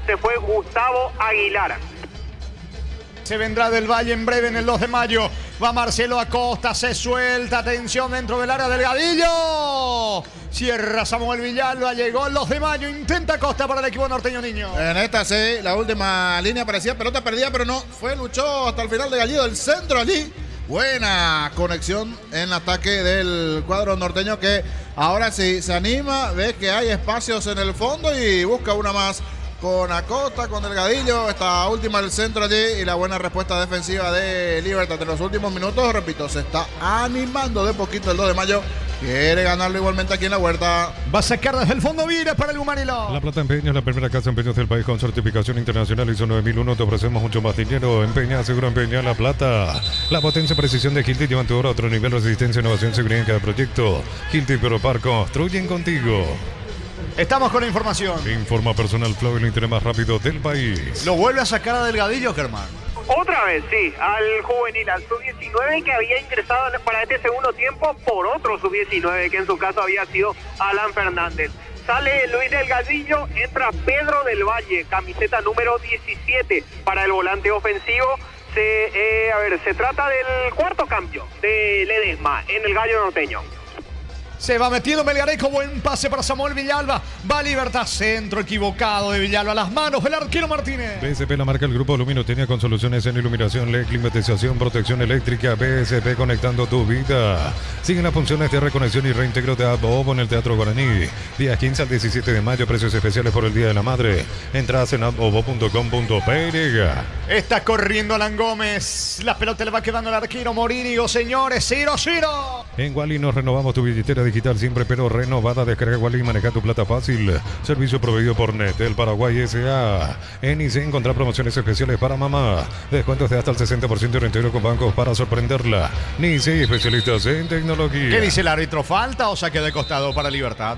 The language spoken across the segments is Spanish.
se fue Gustavo Aguilar. Se vendrá del Valle en breve en el 2 de mayo. Va Marcelo Acosta, se suelta, atención dentro del área Delgadillo. Cierra Samuel Villalba, llegó el 2 de mayo, intenta Acosta para el equipo norteño, niño. En esta sí, la última línea parecía pelota perdida, pero no, luchó hasta el final de Gallido, el centro allí. Buena conexión en ataque del cuadro norteño que ahora sí se anima, ve que hay espacios en el fondo y busca una más. Con Acosta, con Delgadillo, esta última el centro allí y la buena respuesta defensiva de Libertad en los últimos minutos. Repito, se está animando de poquito el 2 de mayo. Quiere ganarlo igualmente aquí en la Huerta. Va a sacar desde el fondo Vira para el Gumarilo. La Plata Empeños, la primera casa de empeños del país con certificación internacional ISO 9001. Te ofrecemos mucho más dinero. Empeña, seguro empeña La Plata. La potencia y precisión de Hilti llevan tu oro a otro nivel. Resistencia, innovación, seguridad en cada proyecto. Hilti Peropar construyen contigo. Estamos con la información. Informa Personal Flow, el internet más rápido del país. Lo vuelve a sacar a Delgadillo, Germán. Otra vez, sí, al juvenil, al sub-19 que había ingresado para este segundo tiempo por otro sub-19 que en su caso había sido Alan Fernández. Sale Luis Delgadillo, entra Pedro del Valle, camiseta número 17 para el volante ofensivo. Se trata del cuarto cambio de Ledesma en el Gallo Norteño. Se va metiendo Melgarejo, buen pase para Samuel Villalba. Va Libertad, centro equivocado de Villalba. Las manos del arquero Martínez. BSP la marca el grupo Alumino tenía con soluciones en iluminación, LED, climatización, protección eléctrica. BSP conectando tu vida. Siguen las funciones de reconexión y reintegro de Abobo en el Teatro Guaraní. Días 15 al 17 de mayo, precios especiales por el Día de la Madre. Entradas en abobo.com.py. Está corriendo Alan Gómez. La pelota le va quedando al arquero Morínigo, señores. 0-0. En Wally nos renovamos tu billetera digital siempre pero renovada. Descarga Wally y maneja tu plata fácil. Servicio proveído por Netel Paraguay S.A. En IC encontrar promociones especiales para mamá. Descuentos de hasta el 60% de reintegro con bancos para sorprenderla. NICE, especialistas en tecnología. ¿Qué dice el árbitro? ¿Falta o saque de costado para Libertad?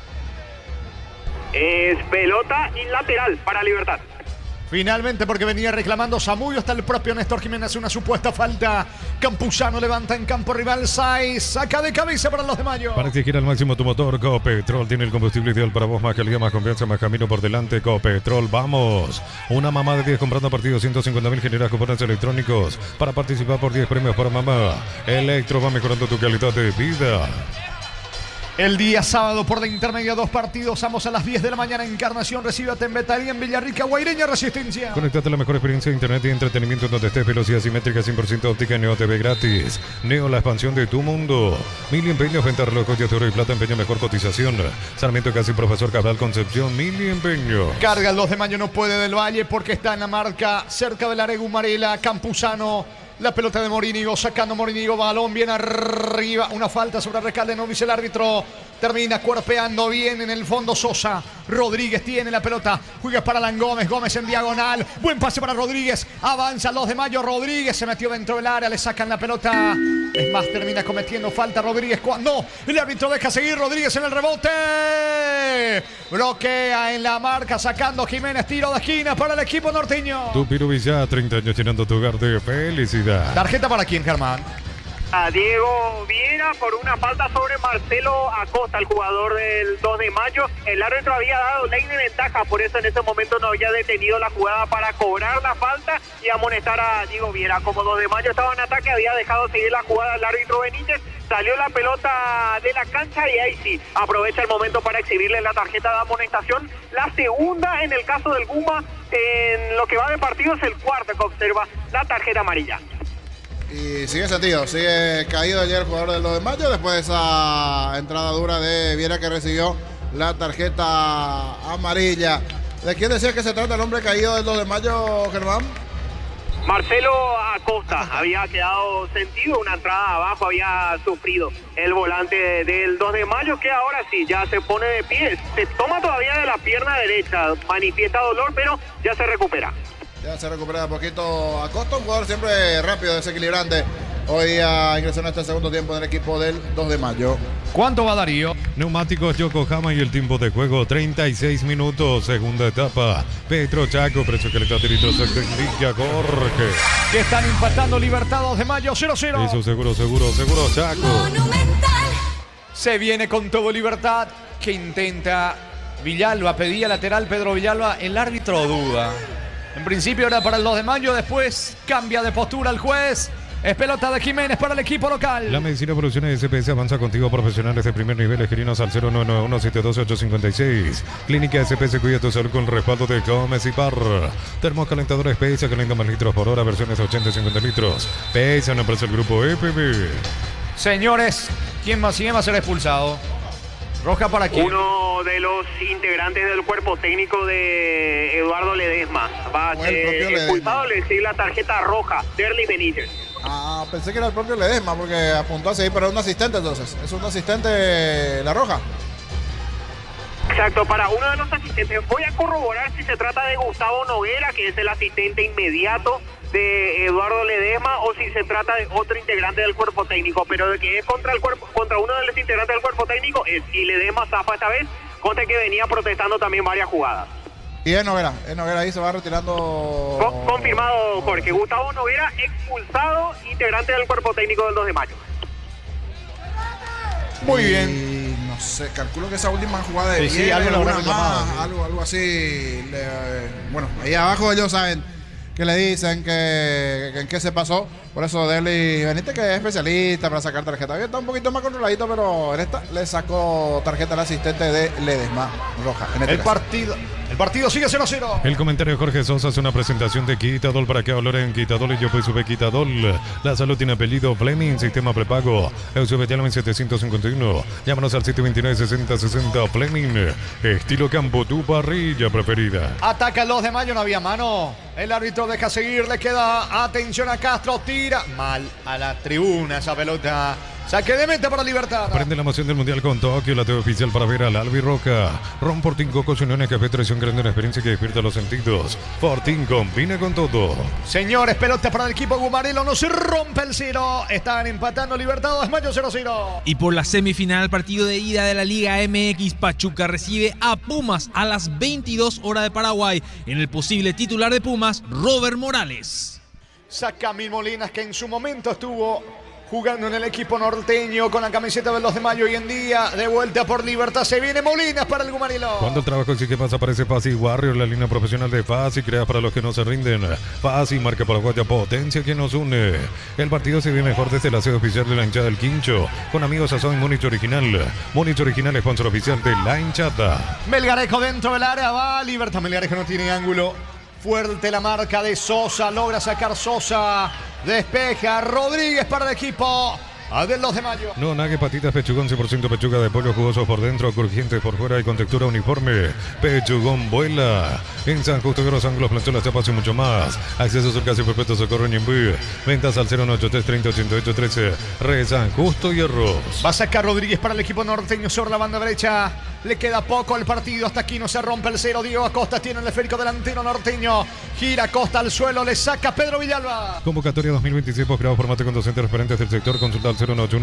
Es pelota y lateral para Libertad. Finalmente, porque venía reclamando Zamudio, hasta el propio Néstor Jiménez una supuesta falta. Campuzano levanta en campo rival, Saiz saca de cabeza para los de mayo. Para exigir al máximo tu motor, Copetrol tiene el combustible ideal para vos, más calidad, más confianza, más camino por delante. Copetrol, vamos. Una mamá de 10 comprando a partir de 150.000 genera cupones electrónicos para participar por 10 premios para mamá. Electro va mejorando tu calidad de vida. El día sábado por la intermedia, 2 partidos, ambos a las 10 de la mañana. Encarnación recibe a Tembetaría en Villarrica, Guaireña Resistencia. Conectate a la mejor experiencia de internet y entretenimiento donde estés. Velocidad simétrica 100% óptica, Neo TV gratis. Neo, la expansión de tu mundo. Mili Empeños, venta reloj, joyas de oro y plata, empeño, mejor cotización. Sarmiento Casi, Profesor Cabral, Concepción, Mili Empeño. Carga el 2 de mayo, no puede del Valle porque está en la marca cerca del área Gumarela. Campuzano. La pelota de Morínigo, sacando Morínigo, balón bien arriba. Una falta sobre Recalde, no dice el árbitro. Termina cuerpeando bien en el fondo Sosa. Rodríguez tiene la pelota. Juega para Alan Gómez. Gómez en diagonal. Buen pase para Rodríguez. Avanza el 2 de mayo. Rodríguez se metió dentro del área. Le sacan la pelota. Es más, termina cometiendo falta Rodríguez. Cuando el árbitro deja seguir, Rodríguez en el rebote. Bloquea en la marca, sacando Jiménez. Tiro de esquina para el equipo norteño. Tu Pirubilla, 30 años llenando tu hogar de felicidad. ¿Tarjeta para quién, Germán? A Diego Viera por una falta sobre Marcelo Acosta, el jugador del 2 de mayo. El árbitro había dado ley de ventaja, por eso en ese momento no había detenido la jugada para cobrar la falta y amonestar a Diego Viera. Como 2 de mayo estaba en ataque, había dejado seguir la jugada el árbitro Benítez. Salió la pelota de la cancha y ahí sí, aprovecha el momento para exhibirle la tarjeta de amonestación. La segunda en el caso del Guma, en lo que va de partido, es el cuarto que observa la tarjeta amarilla. Y sigue sentido, sigue caído ayer el jugador del 2 de mayo después de esa entrada dura de Viera que recibió la tarjeta amarilla. ¿De quién decía que se trata el hombre caído del 2 de mayo, Germán? Marcelo Acosta había quedado sentido, una entrada abajo, había sufrido el volante del 2 de mayo, que ahora sí, ya se pone de pie, se toma todavía de la pierna derecha, manifiesta dolor, pero ya se recupera. Ya se recupera un poquito Acosta, un jugador siempre rápido, desequilibrante. Hoy día ingresó en este segundo tiempo en el equipo del 2 de mayo. ¿Cuánto va Darío? Neumáticos Yokohama y el tiempo de juego 36 minutos, segunda etapa. Petro Chaco, precio que le está tirito Villa Jorge. Que están empatando Libertad 2 de mayo, 0-0. Eso seguro Chaco. Monumental. Se viene con todo Libertad, que intenta Villalba pedía lateral, Pedro Villalba. El árbitro duda. En principio era para el 2 de mayo, después cambia de postura el juez. Es pelota de Jiménez para el equipo local. La medicina Evoluciones SPS avanza contigo, profesionales de primer nivel. Escribinos al 0991-712-856. Clínica SPS cuida tu salud con el respaldo de Gómez y Parra. Termocalentador SPS, calienta más litros por hora, versiones de 80 y 50 litros. PESA, una empresa del grupo EPB. Señores, ¿quién va a ser expulsado? Roja para quién. Uno de los integrantes del cuerpo técnico de Eduardo Ledesma va a ser expulsado, le sigue la tarjeta roja, Derly Benítez. Ah, pensé que era el propio Ledesma porque apuntó así, pero es un asistente entonces. Es un asistente la roja. Exacto, para uno de los asistentes. Voy a corroborar si se trata de Gustavo Noguera, que es el asistente inmediato de Eduardo Ledesma, o si se trata de otro integrante del cuerpo técnico, pero de que es contra uno de los integrantes del cuerpo técnico es, y Ledesma zafa esta vez, contra que venía protestando también varias jugadas. Y es Noguera ahí se va retirando. Confirmado, Jorge. Gustavo Noguera, expulsado, integrante del cuerpo técnico del 2 de mayo. Muy bien. No sé, calculo que esa última jugada de sí, algo así. Bueno, ahí abajo ellos saben que le dicen que en qué se pasó. Por eso Derly Benítez, que es especialista para sacar tarjeta. Había estado un poquito más controladito, pero en esta le sacó tarjeta al asistente de Ledesma roja. El partido sigue 0-0. El comentario de Jorge Sosa hace una presentación de Quitadol. ¿Para qué hablar en Quitadol? Y yo pues sube Quitadol. La salud tiene apellido Fleming, sistema prepago. Eusebio en 751. Llámanos al 729-6060 Fleming. Estilo campo, tu parrilla preferida. Ataca el 2 de mayo, no había mano. El árbitro deja seguir, le queda atención a Castro. Tira mal a la tribuna esa pelota. Saque de meta para Libertad. Prende la emoción del Mundial con Tokio, la TV oficial para ver al Albirroca. Ron Fortín Coco, Uniones Café, traición grande, una experiencia que despierta los sentidos. Fortín combina con todo. Señores, pelota para el equipo Gumarelo, no se rompe el 0. Están empatando Libertad 2 de mayo 0-0. Y por la semifinal, partido de ida de la Liga MX, Pachuca recibe a Pumas a las 22 horas de Paraguay. En el posible titular de Pumas, Robert Morales. Saca Mil Molinas, que en su momento estuvo jugando en el equipo norteño con la camiseta del 2 de mayo. Hoy en día, de vuelta por Libertad, se viene Molinas para el Gumarilo. Cuando el trabajo sí que pasa, aparece Fasi Warrior, la línea profesional de Fasi, crea para los que no se rinden. Fasi, marca paraguaya, potencia que nos une. El partido se ve mejor desde la sede oficial de la hinchada del Quincho, con amigos Sazón y Múnich Original. Múnich Original, sponsor oficial de la hinchada. Melgarejo dentro del área, va Libertad. Melgarejo no tiene ángulo. Fuerte la marca de Sosa, logra sacar Sosa, despeja Rodríguez para el equipo del 2 de mayo. No, nague, patitas, pechugón, 100% pechuga de pollo, jugoso por dentro, crujientes por fuera y con textura uniforme. Pechugón vuela. En San Justo, Guerrero, Ángulos, Planchuelas, Chapas y mucho más. Acceso al casi perpetuo Socorro en Ñembuy. Ventas al 093-30-88-13. Re San Justo y Arroz. Va a sacar Rodríguez para el equipo norteño sobre la banda derecha. Le queda poco al partido, hasta aquí no se rompe el 0. Diego Acosta tiene el esférico delantero norteño. Gira Acosta al suelo, le saca Pedro Villalba. Convocatoria 2026, posgrado formate con docentes referentes del sector. Consulta al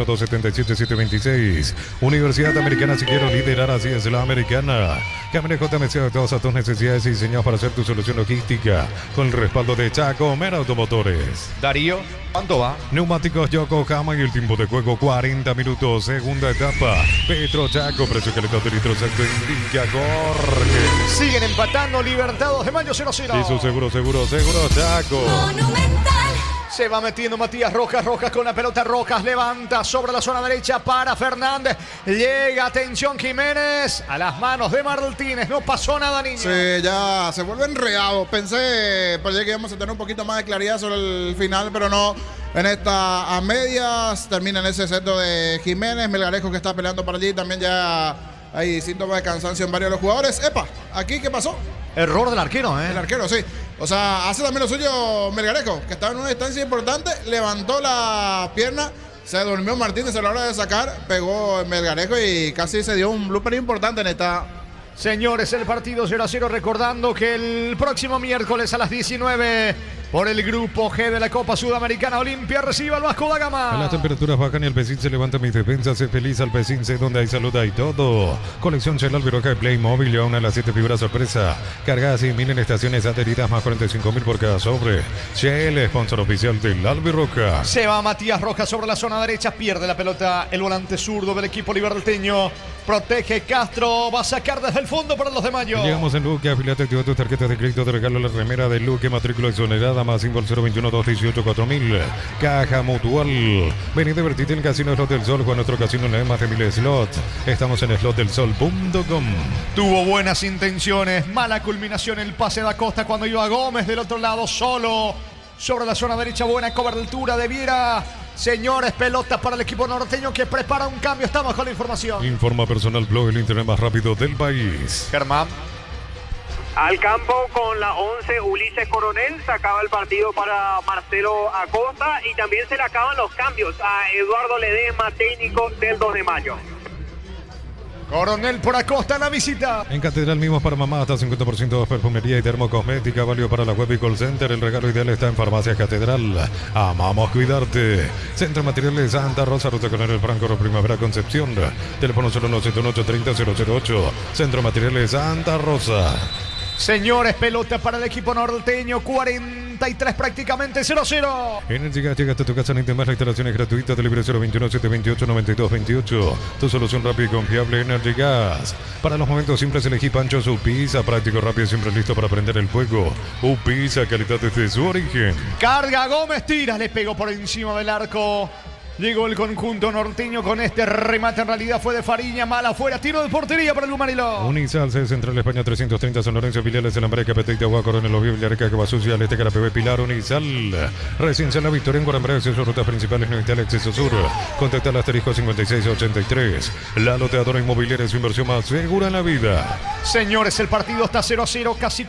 091-277-726. Universidad Americana, si quiero liderar, así es la americana. Camiones JMC, adaptados a tus necesidades y diseñados para hacer tu solución logística. Con el respaldo de Chaco Mera Automotores. Darío, ¿cuánto va? Neumáticos Yokohama y el tiempo de juego 40 minutos. Segunda etapa. Petro Chaco, precio calentado de litro exacto indica Jorge. Siguen empatando Libertad 2 de mayo 0-0. Y su seguro Chaco. Monumental. Se va metiendo Matías Rojas con la pelota. Rojas levanta sobre la zona derecha para Fernández. Llega, atención Jiménez, a las manos de Martínez. No pasó nada, niño. Sí, ya se vuelve enredado. Pensé que íbamos a tener un poquito más de claridad sobre el final, pero no. En esta a medias termina en ese centro de Jiménez. Melgarejo, que está peleando por allí, también ya hay síntomas de cansancio en varios de los jugadores. Epa, ¿aquí qué pasó? Error del arquero, El arquero, sí. O sea, hace también lo suyo Melgarejo, que estaba en una distancia importante, levantó la pierna, se durmió Martínez a la hora de sacar, pegó Melgarejo y casi se dio un blooper importante en esta. Señores, el partido 0-0, recordando que el próximo miércoles a las 19 por el grupo G de la Copa Sudamericana. Olimpia recibe al Vasco da Gama. Las temperaturas bajan y Alpecin se levanta. Mis defensas, sé feliz Alpecin, sé donde hay salud, hay todo. Colección Shell Albiroca de Playmobil y aún a las 7 figuras sorpresa. Cargadas y 1000 en estaciones adheridas, más 45.000 por cada sobre. Shell, sponsor oficial del Albiroca. Se va Matías Rojas sobre la zona derecha, pierde la pelota el volante zurdo del equipo liberteño. Protege Castro, va a sacar desde el fondo para los de Mayo. Llegamos en Luque, afiliate, activa tu tarjeta de crédito, te regalo la remera de Luque, matrícula exonerada, más símbolo 021-218-4000. Caja Mutual. Vení, divertite en el Casino Slot del Sol con nuestro casino en más de 1000 slots. Estamos en slotdelsol.com. Tuvo buenas intenciones, mala culminación el pase de Acosta cuando iba Gómez del otro lado solo. Sobre la zona derecha, buena cobertura de Viera. Señores, pelota para el equipo norteño que prepara un cambio. Estamos con la información. Informa Personal Blog, el internet más rápido del país. Germán. Al campo con la 11 Ulises Coronel, se acaba el partido para Marcelo Acosta y también se le acaban los cambios a Eduardo Ledesma, técnico del 2 de mayo. Coronel por Acosta en la visita. En Catedral Mimos para mamá, hasta 50% de perfumería y termocosmética, válido para la web y call center. El regalo ideal está en Farmacias Catedral. Amamos cuidarte. Centro Materiales Santa Rosa, Ruta Coronel Franco, Primavera Concepción. Teléfono 01830-008. Centro Materiales Santa Rosa. Señores, pelota para el equipo norteño, 43 prácticamente, 0-0. Energy llega hasta tu casa en más instalaciones gratuitas, delivery 021-728-9228. Tu solución rápida y confiable, Energy Gas. Para los momentos simples elegí Pancho Upisa, práctico, rápido, siempre listo para prender el fuego. Upisa, calidad desde su origen. Carga Gómez, tira, le pegó por encima del arco. Llegó el conjunto norteño con este remate, en realidad fue de Fariña, mal afuera, tiro de portería para el Lumarilo. Unisal, sede Central España 330, San Lorenzo, filiales de Lambaré, Capeteita, Agua, Coronel, Oviedo, Villareca, Cabasucia, al este, Carapebé, Pilar, Unisal. Residencia La Victoria en Guarambré, acceso a rutas principales, no instala acceso sur. Contacta al asterisco 5683. La loteadora inmobiliaria es su inversión más segura en la vida. Señores, el partido está 0-0, casi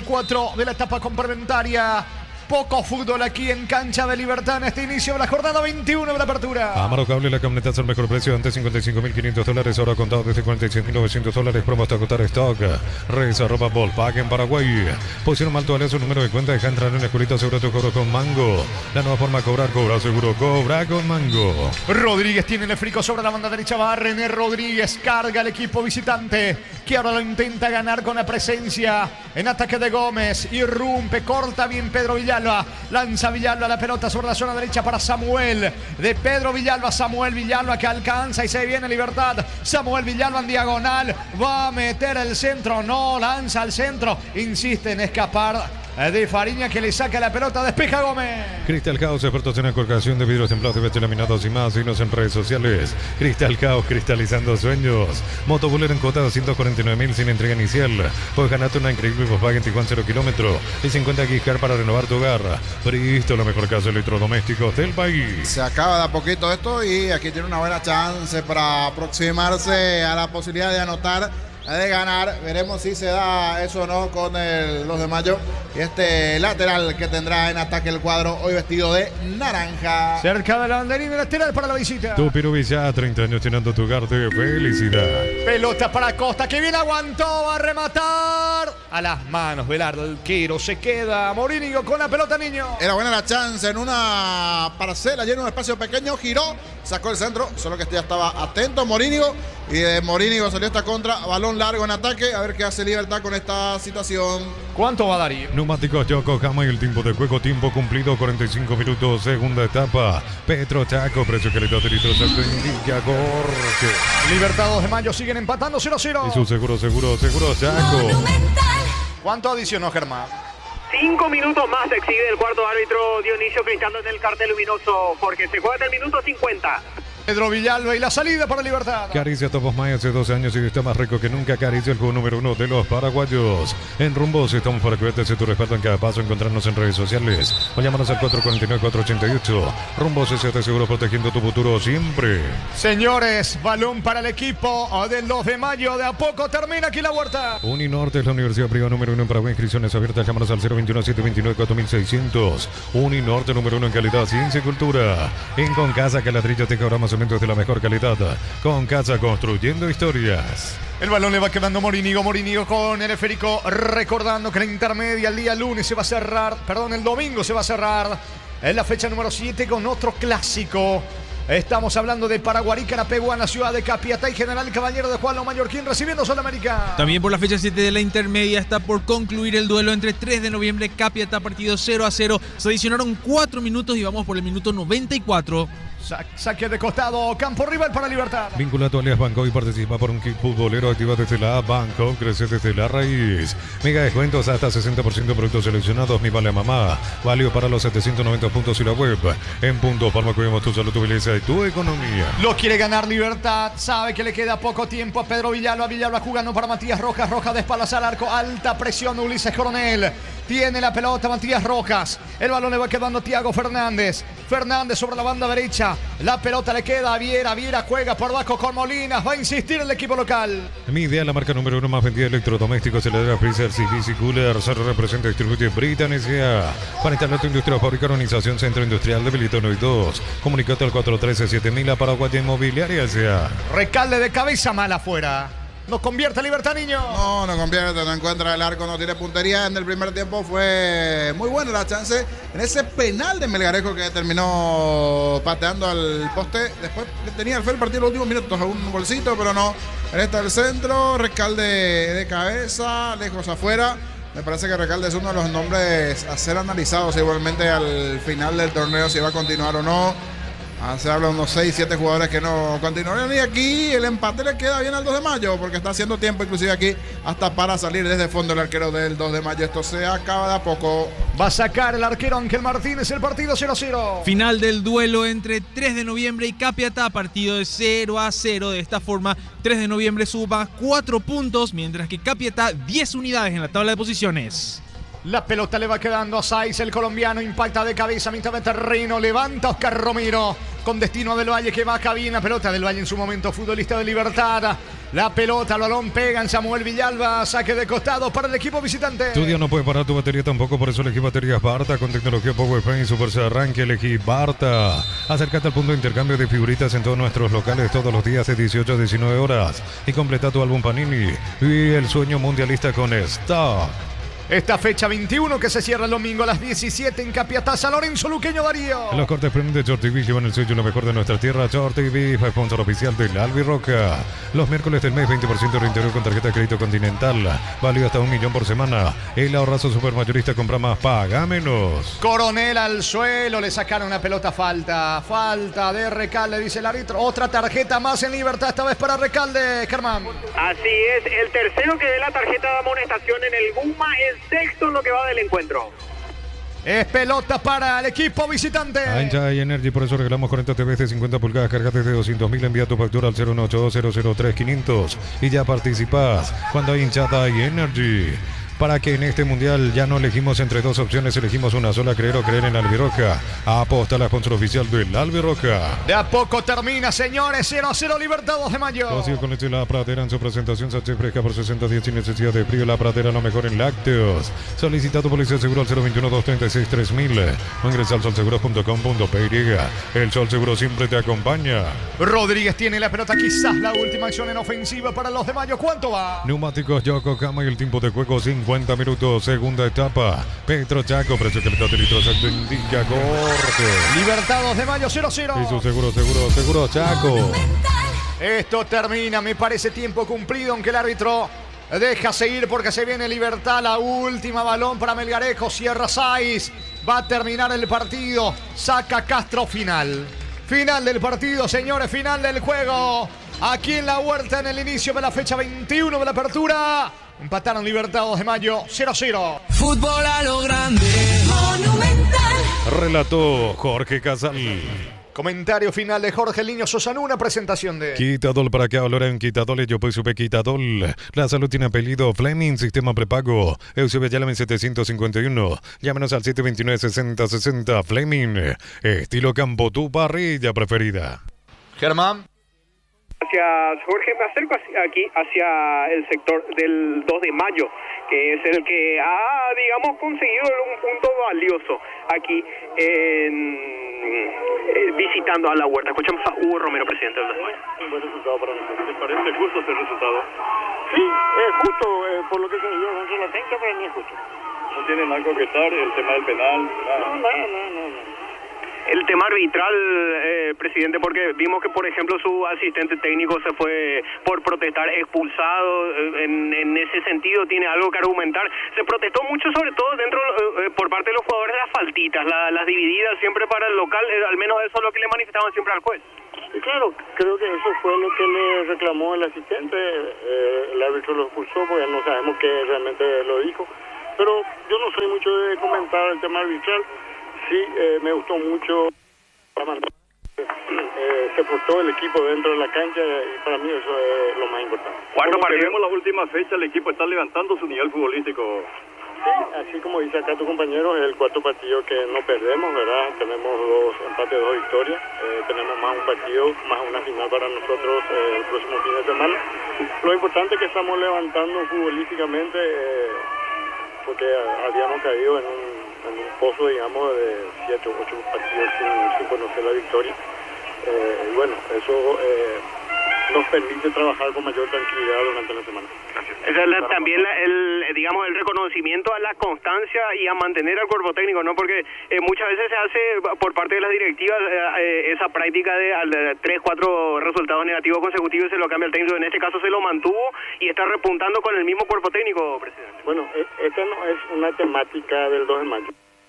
44 de la etapa complementaria. Poco fútbol aquí en Cancha de Libertad en este inicio de la jornada 21 de la apertura. Amaro Cable, la camioneta al mejor precio, antes $55.500, ahora contado desde $46.900. Promo hasta agotar stock. Reza arroba Volpac en Paraguay. Posición alto, vale su número de cuenta, deja entrar en la escuelita, seguro tu cobro con Mango. La nueva forma de cobrar, cobra seguro, cobra con Mango. Rodríguez tiene el frico sobre la banda derecha, va René Rodríguez, carga el equipo visitante, que ahora lo intenta ganar con la presencia en ataque de Gómez, irrumpe, corta bien Pedro Villalba. Lanza Villalba la pelota sobre la zona derecha para Samuel. De Pedro Villalba, Samuel Villalba que alcanza y se viene Libertad. Samuel Villalba en diagonal. Va a meter el centro. No, lanza al centro. Insiste en escapar de Fariña que le saca la pelota. Despeja Gómez. Crystal House, expertos en colgación de vidrios templados y vete laminados y más. Síguenos en redes sociales. Crystal House, cristalizando sueños. Motobuller en cuota de 149.000 sin entrega inicial. Puedes ganarte una increíble Volkswagen Tiguan 0 kilómetro y 50 gigas para renovar tu hogar. Bristo, la mejor casa de electrodomésticos del país. Se acaba de a poquito esto y aquí tiene una buena chance para aproximarse a la posibilidad de anotar, de ganar. Veremos si se da eso o no con los de Mayo y este lateral que tendrá en ataque el cuadro hoy vestido de naranja. Cerca de la banderina lateral para la visita. Tu Piruvilla, 30 años llenando tu hogar de felicidad. Pelota para Costa, que bien aguantó, va a rematar. A las manos del arquero se queda Morínigo con la pelota, niño. Era buena la chance en una parcela, lleno de un espacio pequeño, giró, sacó el centro, solo que este ya estaba atento Morínigo y de Morínigo salió esta contra, balón largo en ataque, a ver qué hace Libertad con esta situación. ¿Cuánto va a dar? Neumáticos Yokohama y el tiempo de juego, tiempo cumplido, 45 minutos, segunda etapa. Petro Chaco, precio calidad de litros, indica corte. Libertad 2 de Mayo siguen empatando 0-0. Y su seguro Chaco. ¿Cuánto adicionó Germán? 5 minutos más se exhibe el cuarto árbitro Dionisio Cristando en el cartel luminoso, porque se juega hasta el minuto 50. Pedro Villalba y la salida para Libertad. Caricia Topos May hace 12 años y está más rico que nunca. Caricia, el juego número 1 de los paraguayos. En Rumbos estamos para que veas tu respaldo en cada paso. Encontrarnos en redes sociales o llámanos al 449-488. Rumbos es te seguro protegiendo tu futuro siempre. Señores, balón para el equipo del 2 de mayo. De a poco termina aquí la huerta. Uninorte es la universidad privada número 1 en Paraguay. Inscripciones abiertas. Llámanos al 021-729-4600. Uninorte número 1 en calidad, ciencia y cultura. En Concasa, que ladrillo te cobramos en cementos de la mejor calidad. Con Casa Construyendo Historias. El balón le va quedando Morínigo con el esférico, recordando que la intermedia el día lunes se va a cerrar, el domingo se va a cerrar en la fecha número 7 con otro clásico. Estamos hablando de Paraguarí, Carapeguá, en la ciudad de Capiatá y General Caballero de Juan Lo Mallorquín recibiendo Sudamérica. También por la fecha 7 de la intermedia está por concluir el duelo entre 3 de noviembre, Capiatá, partido 0-0. Se adicionaron 4 minutos y vamos por el minuto 94. Saque de costado, campo rival para Libertad. Vincula a tu alias Banco y participa por un kit futbolero. Activa desde la app Banco, crece desde la raíz. Mega descuentos hasta 60% de productos seleccionados. Mi vale mamá. Válido para los 790 puntos y la web. En Punto Palma cuidamos tu salud, tu belleza y tu economía. Lo quiere ganar Libertad. Sabe que le queda poco tiempo a Pedro Villalba. Villalba jugando para Matías Rojas. Rojas de espaldas al arco. Alta presión de Ulises Coronel. Tiene la pelota Matías Rojas. El balón le va quedando Thiago Fernández. Fernández sobre la banda derecha. La pelota le queda a Viera. Viera juega por abajo con Molinas. Va a insistir el equipo local. Mi idea, la marca número 1 más vendida de electrodomésticos, heladera, freezer, CVC, cooler. Solo representa y distribuye Britannia. Para instalar tu industria fabrica organización Centro Industrial de Bilitono y 2. Comunicate al 413-7000 a Paraguay Inmobiliaria S.A. Recalde de cabeza mal afuera. No convierte Libertad, niño. No convierte, no encuentra el arco, no tiene puntería. En el primer tiempo fue muy buena la chance en ese penal de Melgarejo que terminó pateando al poste. Después tenía el partido en los últimos minutos, un bolsito, pero no. En esta el centro, Recalde de cabeza, lejos afuera. Me parece que Recalde es uno de los nombres a ser analizados igualmente al final del torneo, si va a continuar o no. Se habla de unos 6-7 jugadores que no continuaron. Y aquí el empate le queda bien al 2 de mayo, porque está haciendo tiempo inclusive aquí hasta para salir desde fondo el arquero del 2 de mayo. Esto se acaba de a poco. Va a sacar el arquero Ángel Martínez el partido 0-0. Final del duelo entre 3 de noviembre y Capiatá, partido de 0-0. De esta forma, 3 de noviembre suma 4 puntos, mientras que Capiatá 10 unidades en la tabla de posiciones. La pelota le va quedando a Saiz, el colombiano, impacta de cabeza, mitad de terreno, levanta Oscar Romero, con destino a Del Valle que va a cabina, pelota Del Valle en su momento, futbolista de Libertad. La pelota, el balón pega en Samuel Villalba, saque de costado para el equipo visitante. Tu día no puede parar tu batería tampoco, por eso elegí baterías Barta con tecnología PowerPoint y su fuerza de arranque, elegí Barta. Acércate al punto de intercambio de figuritas en todos nuestros locales todos los días de 18 a 19 horas y completa tu álbum Panini y el sueño mundialista con Stock. Esta fecha 21 que se cierra el domingo a las 17 en Capiatá, San Lorenzo, Luqueño Darío. Los cortes premium de Short TV llevan el sello lo mejor de nuestra tierra. Short TV, sponsor oficial del Albirroca. Los miércoles del mes 20% de reintegro con tarjeta de crédito Continental. Válido hasta 1 millón por semana. El ahorrazo supermayorista, compra más, paga menos. Coronel al suelo, le sacaron una pelota, falta de Recalde, dice el árbitro. Otra tarjeta más en Libertad, esta vez para Recalde, Germán. Así es, el tercero que dé la tarjeta de amonestación en el Guma es sexto en lo que va del encuentro. Es pelota para el equipo visitante. Ancha y Energy, por eso regalamos 40 TVs de 50 pulgadas, cargate de 200.000, envía tu factura al 0182003-500 y ya participas. Cuando hay hinchada hay Energy. Para que en este mundial ya no elegimos entre dos opciones, elegimos una sola, creer o creer en Albirroca. Aposta la sponsor oficial del Albirroca. De a poco termina, señores, 0-0 Libertad 2 de mayo. Consigue con leche La Pradera en su presentación, sachet fresca por 60 días sin necesidad de frío. La Pradera, lo mejor en lácteos. Solicita tu póliza de seguro al 021-236-3000 o ingresa al solseguros.com.py. El Sol Seguro siempre te acompaña. Rodríguez tiene la pelota, quizás la última acción en ofensiva para los de mayo. ¿Cuánto va? Neumáticos Yokohama y el tiempo de juego 50 minutos, segunda etapa. Petro Chaco, precio que el litro se indica corte. Libertad 2 de mayo 0-0. Y su seguro Chaco. Esto termina, me parece tiempo cumplido, aunque el árbitro deja seguir porque se viene Libertad. La última, balón para Melgarejo, cierra Saiz. Va a terminar el partido, saca Castro, final. Final del partido, señores, final del juego. Aquí en la Huerta en el inicio de la fecha 21 de la apertura. Empataron Libertad 2 de mayo 0-0. Fútbol a lo grande, Monumental. Relató Jorge Casal. Comentario final de Jorge el Niño Sosanú, una presentación de Quitadol, para que hablar en Quitadol, yo pues supe Quitadol. La salud tiene apellido Fleming, sistema prepago. Eusebio Yalamen 751. Llámenos al 729-6060. Fleming, estilo campo, tu parrilla preferida. Germán. Gracias, Jorge. Me acerco aquí hacia el sector del 2 de mayo, que es el que ha, digamos, conseguido un punto valioso aquí visitando a la huerta. Escuchamos a Hugo Romero, presidente del 2 de mayo. Un buen resultado para nosotros. ¿Te parece justo ese resultado? Sí, es justo. Por lo que se dio dentro de la cancha, para mí es justo. ¿No tienen nada que objetar el tema del penal? No. El tema arbitral, presidente, porque vimos que, por ejemplo, su asistente técnico se fue por protestar expulsado. En ese sentido, ¿tiene algo que argumentar? Se protestó mucho, sobre todo por parte de los jugadores, las faltitas, las divididas siempre para el local. Al menos eso es lo que le manifestaban siempre al juez. Y claro, creo que eso fue lo que le reclamó el asistente. El árbitro lo expulsó porque no sabemos qué realmente lo dijo. Pero yo no soy mucho de comentar el tema arbitral. Sí, me gustó mucho. Se portó el equipo dentro de la cancha y para mí eso es lo más importante. Cuarto partido. Vemos las últimas fechas, el equipo está levantando su nivel futbolístico. Sí, así como dice acá tu compañero, es el cuarto partido que no perdemos, ¿verdad? Tenemos 2 empates, 2 victorias. Tenemos más un partido, más una final para nosotros el próximo fin de semana. Lo importante es que estamos levantando futbolísticamente porque habíamos caído en un pozo, digamos, de 7 u 8 partidos sin conocer la victoria. Y bueno, eso nos permite trabajar con mayor tranquilidad durante la semana. Esa es también digamos, el reconocimiento a la constancia y a mantener al cuerpo técnico, ¿no? Porque muchas veces se hace por parte de las directivas esa práctica de 3, 4 resultados negativos consecutivos y se lo cambia el técnico. En este caso se lo mantuvo y está repuntando con el mismo cuerpo técnico, presidente. Bueno, esta no es una temática del 2 de mayo.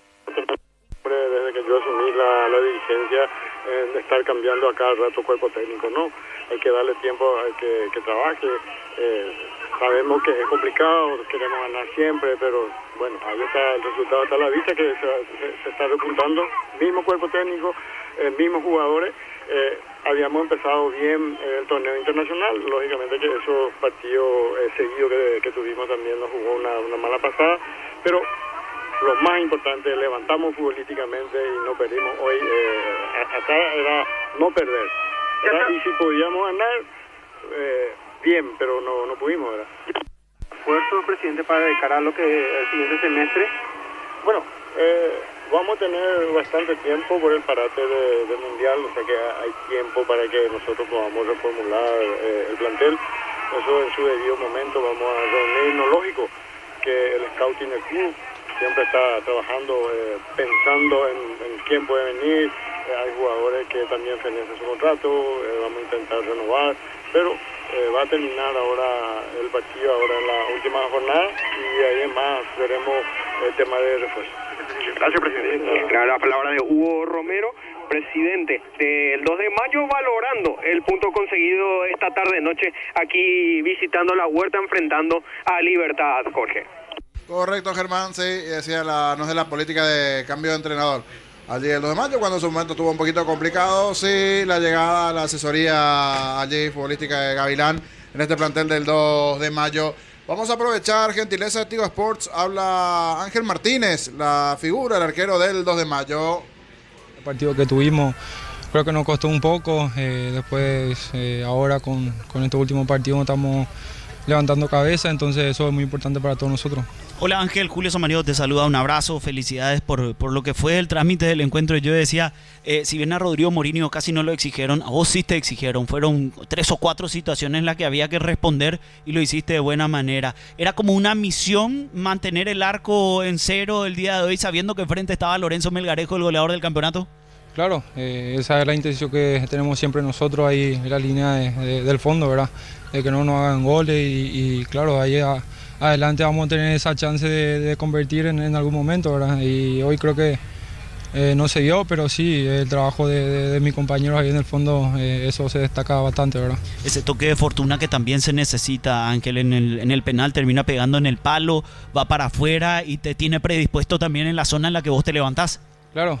Desde que yo asumí la dirigencia, de estar cambiando a cada rato cuerpo técnico, no. Hay que darle tiempo a que trabaje. Sabemos que es complicado, queremos ganar siempre, pero bueno, ahí está el resultado, está a la vista que se está repuntando. Mismo cuerpo técnico, mismos jugadores. Habíamos empezado bien el torneo internacional, lógicamente que esos partidos seguidos que tuvimos también nos jugó una mala pasada, pero lo más importante, levantamos futbolísticamente y no perdimos. Hoy acá era no perder, ¿verdad? Y si podíamos ganar, bien, pero no pudimos, ¿verdad? Esfuerzo, presidente, para dedicar a lo que el siguiente semestre. Bueno, vamos a tener bastante tiempo por el parate del Mundial, o sea que hay tiempo para que nosotros podamos reformular el plantel. Eso en su debido momento vamos a reunirnos. Lógico que el scouting del club siempre está trabajando, pensando en quién puede venir. Hay jugadores que también fenecen su contrato, vamos a intentar renovar, pero va a terminar ahora el partido ahora en la última jornada y ahí en más veremos el tema de refuerzo. Gracias, presidente. La palabra de Hugo Romero, presidente del 2 de mayo, valorando el punto conseguido esta tarde-noche aquí visitando la huerta, enfrentando a Libertad, Jorge. Correcto, Germán, sí, decía no es la política de cambio de entrenador. Allí el 2 de mayo, cuando en su momento estuvo un poquito complicado, sí, la llegada a la asesoría allí futbolística de Gavilán en este plantel del 2 de mayo. Vamos a aprovechar, gentileza de Tigo Sports, habla Ángel Martínez, la figura, el arquero del 2 de mayo. El partido que tuvimos creo que nos costó un poco, después ahora con este último partido estamos levantando cabeza, entonces eso es muy importante para todos nosotros. Hola Ángel, Julio Samaniego te saluda, un abrazo, felicidades por lo que fue el trámite del encuentro. Yo decía, si bien a Rodrigo Morini casi no lo exigieron, a vos sí te exigieron, fueron 3 o 4 situaciones en las que había que responder y lo hiciste de buena manera. Era como una misión mantener el arco en cero el día de hoy, sabiendo que enfrente estaba Lorenzo Melgarejo, el goleador del campeonato. Claro, esa es la intención que tenemos siempre nosotros ahí en la línea del fondo, ¿verdad? De que no nos hagan goles y claro, ahí adelante vamos a tener esa chance de convertir en algún momento, ¿verdad? Y hoy creo que no se dio, pero sí, el trabajo de mis compañeros ahí en el fondo, eso se destaca bastante, ¿verdad? Ese toque de fortuna que también se necesita, Ángel, en el penal termina pegando en el palo, va para afuera y te tiene predispuesto también en la zona en la que vos te levantás. Claro,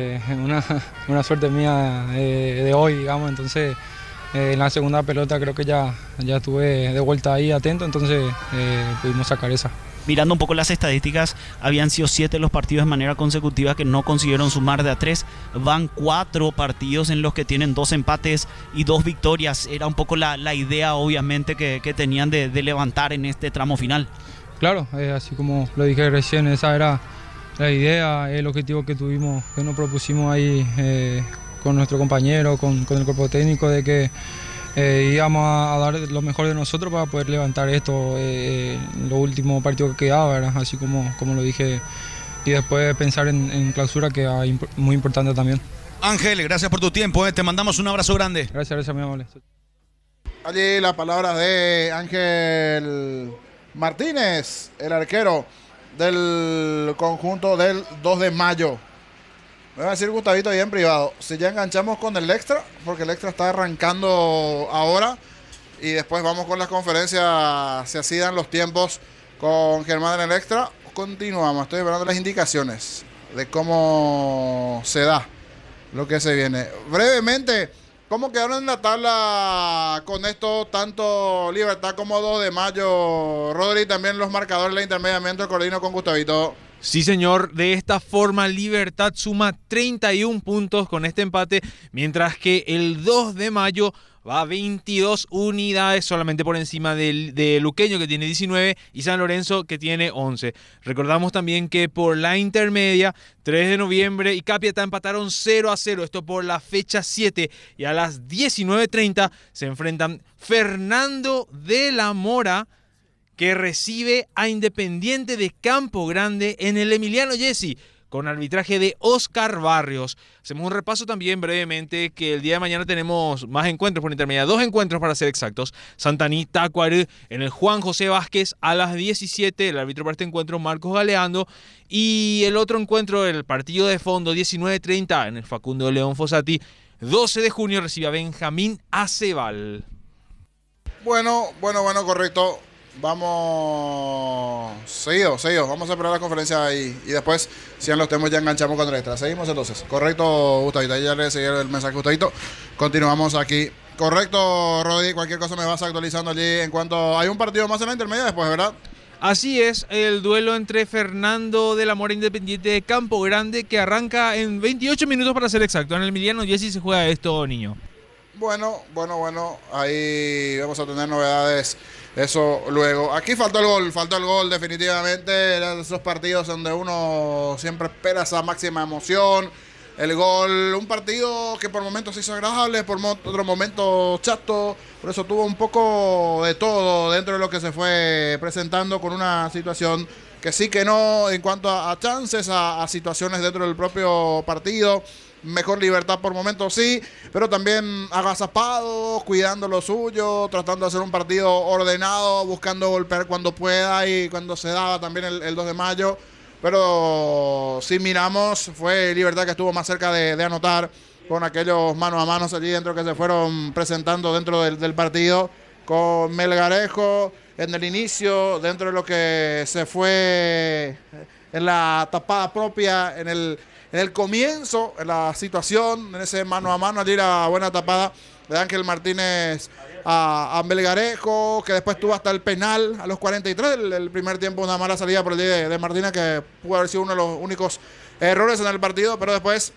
una suerte mía de hoy, digamos, entonces en la segunda pelota creo que ya estuve de vuelta ahí atento, entonces pudimos sacar esa. mirando un poco las estadísticas, habían sido 7 los partidos de manera consecutiva que no consiguieron sumar de a 3. Van 4 partidos en los que tienen 2 empates y 2 victorias. Era un poco la idea, obviamente, que tenían de levantar en este tramo final. Claro, así como lo dije recién, esa era la idea, el objetivo que tuvimos, que nos propusimos ahí con nuestro compañero, con el cuerpo técnico, de que íbamos a dar lo mejor de nosotros para poder levantar esto en los últimos partidos que quedaba, ¿verdad? Así como lo dije, y después pensar en clausura, que es muy importante también. Ángel, gracias por tu tiempo, te mandamos un abrazo grande. Gracias, muy amable. Allí las palabras de Ángel Martínez, el arquero del conjunto del 2 de mayo. Me va a decir Gustavito ahí en privado, si ya enganchamos con el extra, porque el extra está arrancando ahora, y después vamos con las conferencias, si así dan los tiempos con Germán en el extra. Continuamos, estoy esperando las indicaciones de cómo se da lo que se viene. Brevemente, ¿cómo quedaron en la tabla con esto, tanto Libertad como 2 de mayo? Rodri, también los marcadores, la intermediamente, coordino con Gustavito. Sí, señor. De esta forma, Libertad suma 31 puntos con este empate, mientras que el 2 de mayo va a 22 unidades, solamente por encima de Luqueño, que tiene 19, y San Lorenzo, que tiene 11. Recordamos también que por la intermedia, 3 de noviembre y Capiatá empataron 0-0, esto por la fecha 7, y a las 19:30 se enfrentan Fernando de la Mora, que recibe a Independiente de Campo Grande en el Emiliano Yesi, con arbitraje de Oscar Barrios. Hacemos un repaso también brevemente, que el día de mañana tenemos más encuentros por intermedia, 2 encuentros para ser exactos. Santaní, Tacuarembó, en el Juan José Vázquez a las 17, el árbitro para este encuentro Marcos Galeando, y el otro encuentro, el partido de fondo, 19:30, en el Facundo León Fossati. 12 de junio recibe a Benjamín Acebal. Bueno, correcto. Vamos seguido. Vamos a esperar la conferencia ahí y después, si en los temas ya enganchamos con el extra. Seguimos entonces. Correcto, Gustavito. Ahí ya le seguí el mensaje, Gustavito. Continuamos aquí. Correcto, Rodri. Cualquier cosa me vas actualizando allí en cuanto... Hay un partido más en la intermedia después, ¿verdad? Así es, el duelo entre Fernando de la Mora Independiente de Campo Grande, que arranca en 28 minutos para ser exacto. En el Emiliano Yesi se juega esto, niño. Bueno. Ahí vamos a tener novedades. Eso luego. Aquí faltó el gol definitivamente. Era de esos partidos donde uno siempre espera esa máxima emoción. El gol, un partido que por momentos se hizo agradable, por otro momento chato. Por eso tuvo un poco de todo dentro de lo que se fue presentando, con una situación que sí que no en cuanto a chances, a situaciones dentro del propio partido. Mejor Libertad por momentos sí, pero también agazapados, cuidando lo suyo, tratando de hacer un partido ordenado, buscando golpear cuando pueda y cuando se daba también el 2 de mayo. Pero si miramos, fue Libertad que estuvo más cerca de anotar, con aquellos manos a manos allí dentro que se fueron presentando dentro del partido, con Melgarejo en el inicio, dentro de lo que se fue en la tapada propia, en el comienzo, en la situación, en ese mano a mano, allí la buena tapada de Ángel Martínez a Melgarejo, que después tuvo hasta el penal a los 43, el primer tiempo, una mala salida por el día de Martínez, que pudo haber sido uno de los únicos errores en el partido, pero después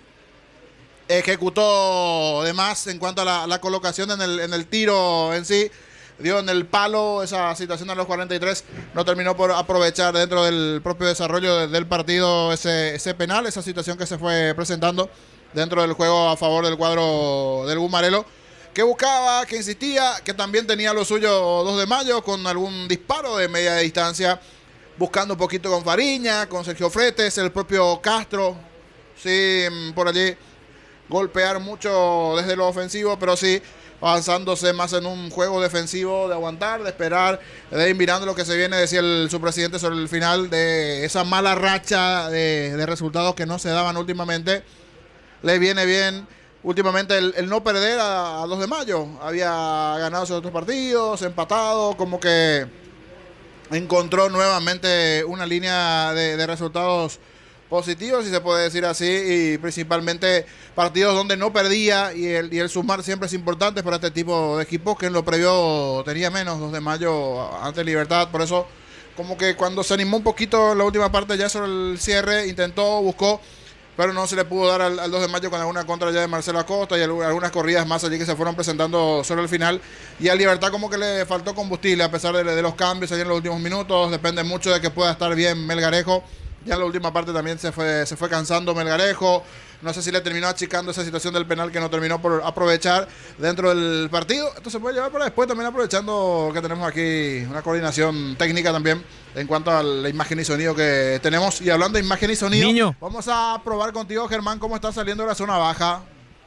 ejecutó de más en cuanto a la colocación en el tiro en sí. Dio en el palo esa situación a los 43, no terminó por aprovechar dentro del propio desarrollo del partido ese penal, esa situación que se fue presentando dentro del juego a favor del cuadro del Gumarelo, que buscaba, que insistía, que también tenía lo suyo 2 de mayo con algún disparo de media distancia, buscando un poquito con Fariña, con Sergio Fretes, el propio Castro, sí, por allí golpear mucho desde lo ofensivo, pero sí avanzándose más en un juego defensivo, de aguantar, de esperar, de ir mirando lo que se viene, decía su presidente, sobre el final de esa mala racha de resultados que no se daban últimamente. Le viene bien últimamente el no perder a 2 de mayo. Había ganado sus otros partidos, empatado, como que encontró nuevamente una línea de resultados positivos, si se puede decir así, y principalmente partidos donde no perdía, y el sumar siempre es importante para este tipo de equipos que en lo previo tenía menos 2 de mayo ante Libertad. Por eso como que cuando se animó un poquito en la última parte ya sobre el cierre, intentó, buscó, pero no se le pudo dar al 2 de mayo con alguna contra ya de Marcelo Acosta y algunas corridas más allí que se fueron presentando sobre el final. Y a Libertad como que le faltó combustible a pesar de los cambios allí en los últimos minutos. Depende mucho de que pueda estar bien Melgarejo. Ya en la última parte también se fue cansando Melgarejo. No sé si le terminó achicando esa situación del penal que no terminó por aprovechar dentro del partido. Esto se puede llevar para después también, aprovechando que tenemos aquí una coordinación técnica también en cuanto a la imagen y sonido que tenemos. Y hablando de imagen y sonido, Niño. Vamos a probar contigo, Germán, cómo está saliendo la zona baja.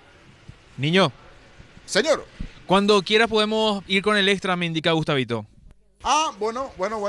Niño. Señor. Cuando quiera podemos ir con el extra, me indica Gustavito. Bueno.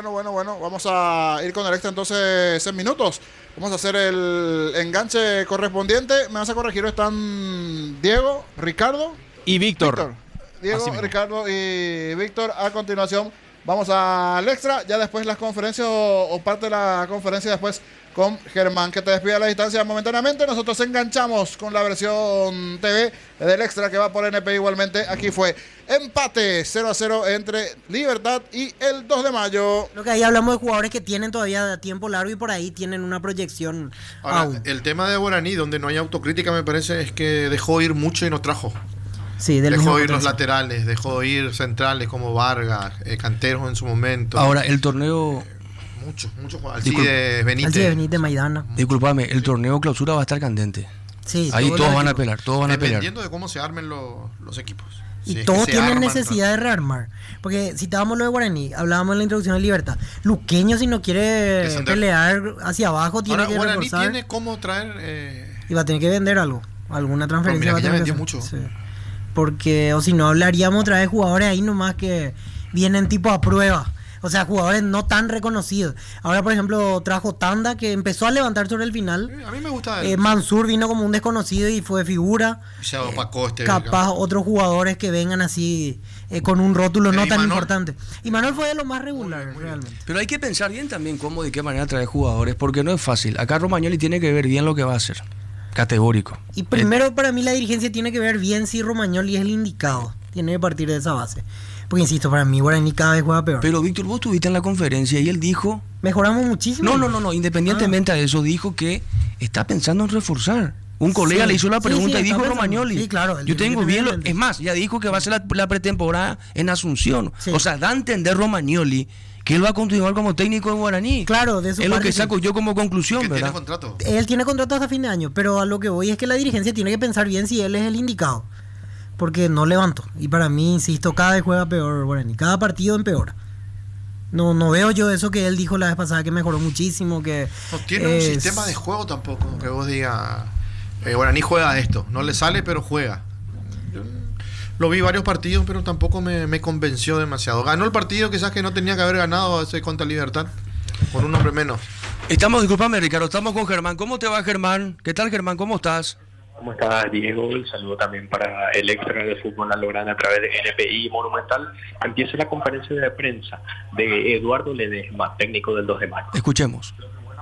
Vamos a ir con el extra entonces en minutos. Vamos a hacer el enganche correspondiente. Me vas a corregir, están Diego, Ricardo y Víctor. Diego, Ricardo y Víctor. A continuación vamos al extra. Ya después las conferencias o parte de la conferencia después con Germán, que te despide a la distancia momentáneamente. Nosotros enganchamos con la versión TV del extra que va por NP igualmente. Aquí fue empate 0-0 entre Libertad y el 2 de mayo. Lo que ahí hablamos de jugadores que tienen todavía tiempo largo y por ahí tienen una proyección. Ahora, el tema de Guaraní, donde no hay autocrítica, me parece, es que dejó ir mucho y no trajo. Sí, dejó ir los laterales, dejó ir centrales como Vargas, Canteros en su momento. Ahora, el torneo... Muchos jugadores. Alcides Benítez, Maidana. Disculpame, el torneo clausura va a estar candente. Sí, ahí todos van a pelear, Dependiendo de cómo se armen los equipos. Y todos tienen necesidad de rearmar. Porque citábamos lo de Guaraní, hablábamos en la introducción de Libertad. Luqueño, si no quiere pelear hacia abajo, tiene que Guaraní reforzar. Tiene cómo traer... Y va a tener que vender algo. Alguna transferencia. Mira, va a que ya tener vendió que mucho. Sí. Porque, o si no, hablaríamos otra vez de jugadores ahí nomás que vienen tipo a prueba. O sea, jugadores no tan reconocidos. Ahora, por ejemplo, trajo Tanda, que empezó a levantar sobre el final. A mí me gusta él. Mansur vino como un desconocido y fue figura. Se opacó capaz otros jugadores que vengan así con un rótulo no tan importante. Y Manuel fue de lo más regular, realmente. Pero hay que pensar bien también cómo, de qué manera traer jugadores, porque no es fácil. Acá Romagnoli tiene que ver bien lo que va a hacer. Categórico. Y primero, para mí, la dirigencia tiene que ver bien si Romagnoli es el indicado. Tiene que partir de esa base. Porque insisto, para mí Guaraní cada vez juega peor. Pero Víctor, vos estuviste en la conferencia y él dijo... Mejoramos muchísimo. No, independientemente de eso, dijo que está pensando en reforzar. Un colega le hizo la pregunta y dijo Romagnoli. Sí, claro. Yo tengo bien... Es más, ya dijo que va a ser la pretemporada en Asunción. Sí. O sea, da a entender Romagnoli que él va a continuar como técnico en Guaraní. Claro, de su es lo que saco yo como conclusión, ¿verdad? Tiene contrato. Él tiene contrato hasta fin de año, pero a lo que voy es que la dirigencia tiene que pensar bien si él es el indicado. Porque no levantó. Y para mí, insisto, cada vez juega peor Guaraní. Cada partido empeora. No veo yo eso que él dijo la vez pasada, que mejoró muchísimo. Que no tiene un sistema de juego tampoco. Que vos digas, Guaraní juega esto. No le sale, pero juega. Yo lo vi varios partidos, pero tampoco me convenció demasiado. Ganó el partido quizás que no tenía que haber ganado ese contra Libertad. Por un hombre menos. Disculpame, Ricardo, estamos con Germán. ¿Cómo te va, Germán? ¿Qué tal, Germán? ¿Cómo estás? ¿Cómo estás, Diego? El saludo también para el extra de Fútbol La Lograna a través de NPI Monumental. Empieza la conferencia de prensa de Eduardo Ledesma, técnico del 2 de mayo. Escuchemos.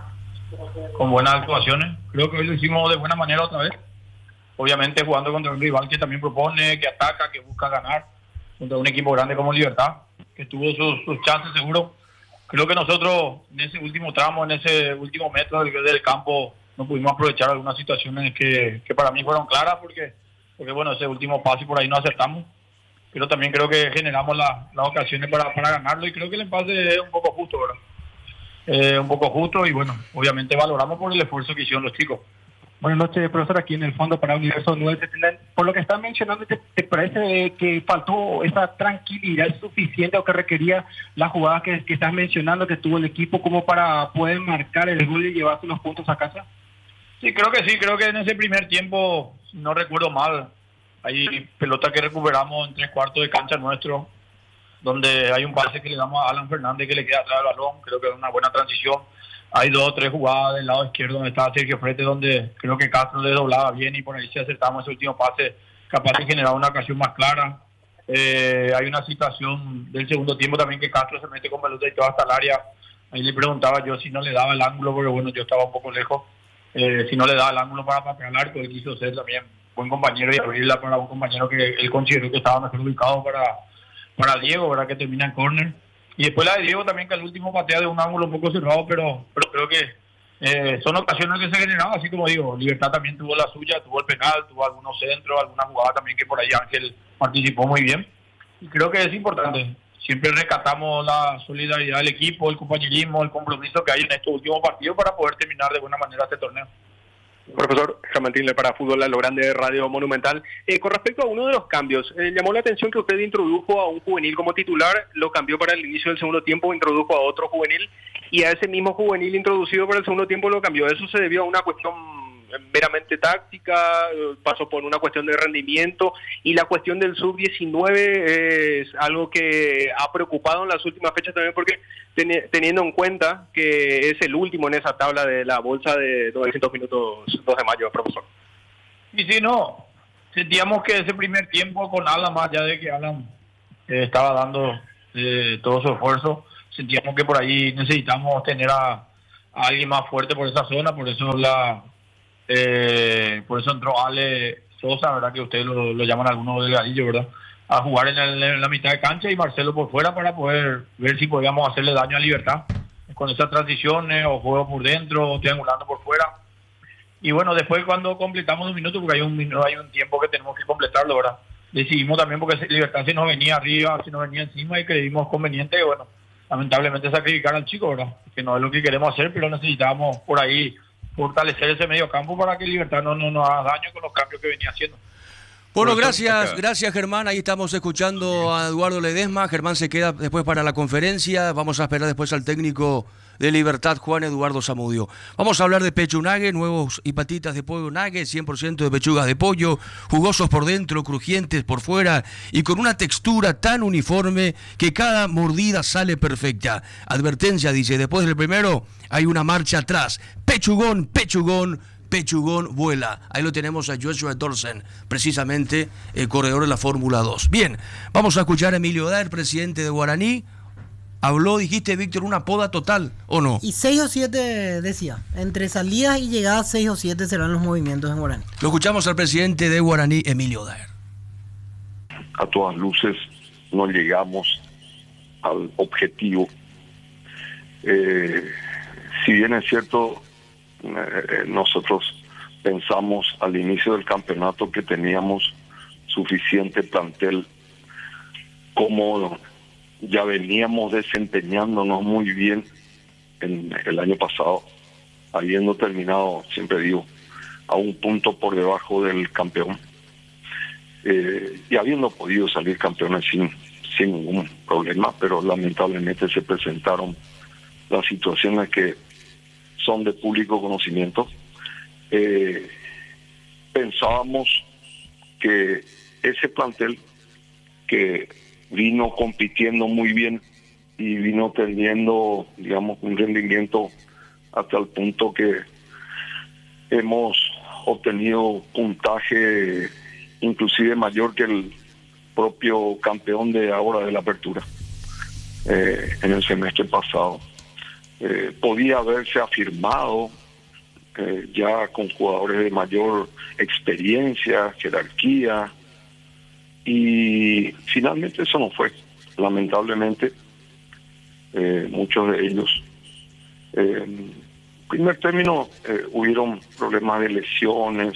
Con buenas actuaciones. Creo que hoy lo hicimos de buena manera otra vez. Obviamente jugando contra un rival que también propone, que ataca, que busca ganar. Contra un equipo grande como Libertad, que tuvo sus chances seguro. Creo que nosotros en ese último tramo, en ese último metro del campo, no pudimos aprovechar algunas situaciones que para mí fueron claras porque bueno, ese último pase por ahí no acertamos, pero también creo que generamos las ocasiones para ganarlo y creo que el empate es un poco justo, ¿verdad? Un poco justo y bueno, obviamente valoramos por el esfuerzo que hicieron los chicos. Buenas noches, profesor, aquí en el fondo para Universo 970. Por lo que estás mencionando, ¿te parece que faltó esa tranquilidad suficiente o que requería la jugada que estás mencionando que tuvo el equipo como para poder marcar el gol y llevarse los puntos a casa? Sí, creo que en ese primer tiempo, si no recuerdo mal, hay pelota que recuperamos en 3/4 de cancha nuestro, donde hay un pase que le damos a Alan Fernández que le queda atrás del balón, creo que es una buena transición. Hay 2 o 3 jugadas del lado izquierdo donde estaba Sergio Frete, donde creo que Castro le doblaba bien y por ahí si acertamos ese último pase, capaz de generar una ocasión más clara. Hay una situación del segundo tiempo también que Castro se mete con pelota y todo hasta el área. Ahí le preguntaba yo si no le daba el ángulo, pero bueno, yo estaba un poco lejos. Si no le daba el ángulo para patear el arco, él quiso ser también buen compañero y abrirla para un compañero que él consideró que estaba mejor ubicado para Diego, ¿verdad? Que termina en córner. Y después la de Diego también, que al último patea de un ángulo un poco cerrado, pero creo que son ocasiones que se generaban, así como digo, Libertad también tuvo la suya, tuvo el penal, tuvo algunos centros, alguna jugada también que por ahí Ángel participó muy bien. Y creo que es importante. Siempre rescatamos la solidaridad del equipo, el compañerismo, el compromiso que hay en estos últimos partidos para poder terminar de buena manera este torneo. Profesor Germán Tindler para Fútbol a lo Grande de Radio Monumental. Con respecto a uno de los cambios, llamó la atención que usted introdujo a un juvenil como titular, lo cambió para el inicio del segundo tiempo, introdujo a otro juvenil, y a ese mismo juvenil introducido para el segundo tiempo lo cambió. ¿Eso se debió a una cuestión meramente táctica, pasó por una cuestión de rendimiento, y la cuestión del sub-19 es algo que ha preocupado en las últimas fechas también, porque teniendo en cuenta que es el último en esa tabla de la bolsa de 900 minutos 2 de mayo, profesor? Y si no, sentíamos que ese primer tiempo con Alan, más allá de que Alan estaba dando todo su esfuerzo, sentíamos que por ahí necesitamos tener a alguien más fuerte por esa zona, por eso por eso entró Ale Sosa, ¿verdad? Que ustedes lo llaman algunos delgadillos, ¿verdad? A jugar en la mitad de cancha, y Marcelo por fuera para poder ver si podíamos hacerle daño a Libertad con esas transiciones o juego por dentro o triangulando por fuera. Y bueno, después cuando completamos un minuto, porque hay un tiempo que tenemos que completarlo, ¿verdad? Decidimos también, porque Libertad se nos venía arriba, se nos venía encima, y creímos conveniente, bueno, lamentablemente sacrificar al chico, ¿verdad? Que no es lo que queremos hacer, pero necesitábamos por ahí fortalecer ese medio campo para que Libertad no nos haga daño con los cambios que venía haciendo. Bueno, gracias Germán. Ahí estamos escuchando a Eduardo Ledesma. Germán se queda después para la conferencia. Vamos a esperar después al técnico de Libertad, Juan Eduardo Zamudio. Vamos a hablar de pechunague, nuevos y patitas de pollo nague, 100% de pechugas de pollo, jugosos por dentro, crujientes por fuera y con una textura tan uniforme que cada mordida sale perfecta. Advertencia, dice, después del primero hay una marcha atrás. Pechugón, pechugón, pechugón vuela. Ahí lo tenemos a Joshua Dorsen, precisamente el corredor de la Fórmula 2. Bien, vamos a escuchar a Emilio Daer, presidente de Guaraní. Habló, dijiste, Víctor, una poda total, ¿o no? Y 6 o 7 decía, entre salidas y llegadas 6 o 7 serán los movimientos en Guaraní. Lo escuchamos al presidente de Guaraní, Emilio Daer. A todas luces no llegamos al objetivo. Si bien es cierto, nosotros pensamos al inicio del campeonato que teníamos suficiente plantel, como ya veníamos desempeñándonos muy bien en el año pasado, habiendo terminado, siempre digo, a un punto por debajo del campeón, y habiendo podido salir campeones sin ningún problema, pero lamentablemente se presentaron las situaciones que son de público conocimiento. Pensábamos que ese plantel, que vino compitiendo muy bien y vino teniendo, digamos, un rendimiento hasta el punto que hemos obtenido puntaje inclusive mayor que el propio campeón de ahora de la apertura en el semestre pasado. Podía haberse afirmado ya con jugadores de mayor experiencia, jerarquía, y finalmente eso no fue, lamentablemente. Muchos de ellos, en primer término, hubieron problemas de lesiones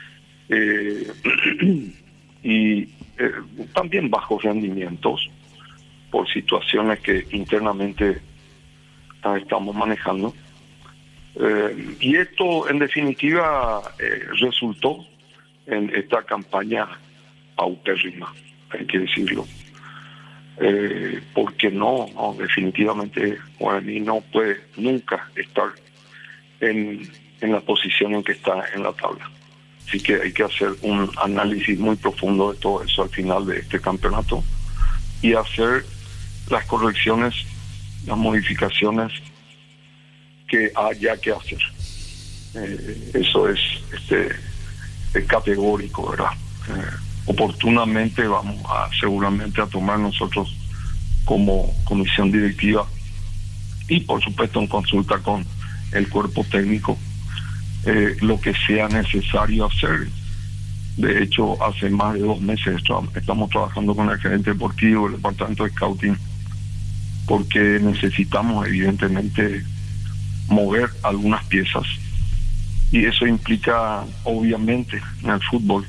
y también bajos rendimientos por situaciones que internamente estamos manejando, y esto en definitiva resultó en esta campaña paupérrima, hay que decirlo, porque no, definitivamente Guaraní no puede nunca estar en la posición en que está en la tabla. Así que hay que hacer un análisis muy profundo de todo eso al final de este campeonato y hacer las correcciones, las modificaciones que haya que hacer. Eso es categórico, ¿verdad? Oportunamente vamos seguramente a tomar nosotros como comisión directiva y por supuesto en consulta con el cuerpo técnico lo que sea necesario hacer. De hecho, hace más de 2 meses estamos trabajando con el gerente deportivo, el departamento de scouting, porque necesitamos evidentemente mover algunas piezas y eso implica obviamente en el fútbol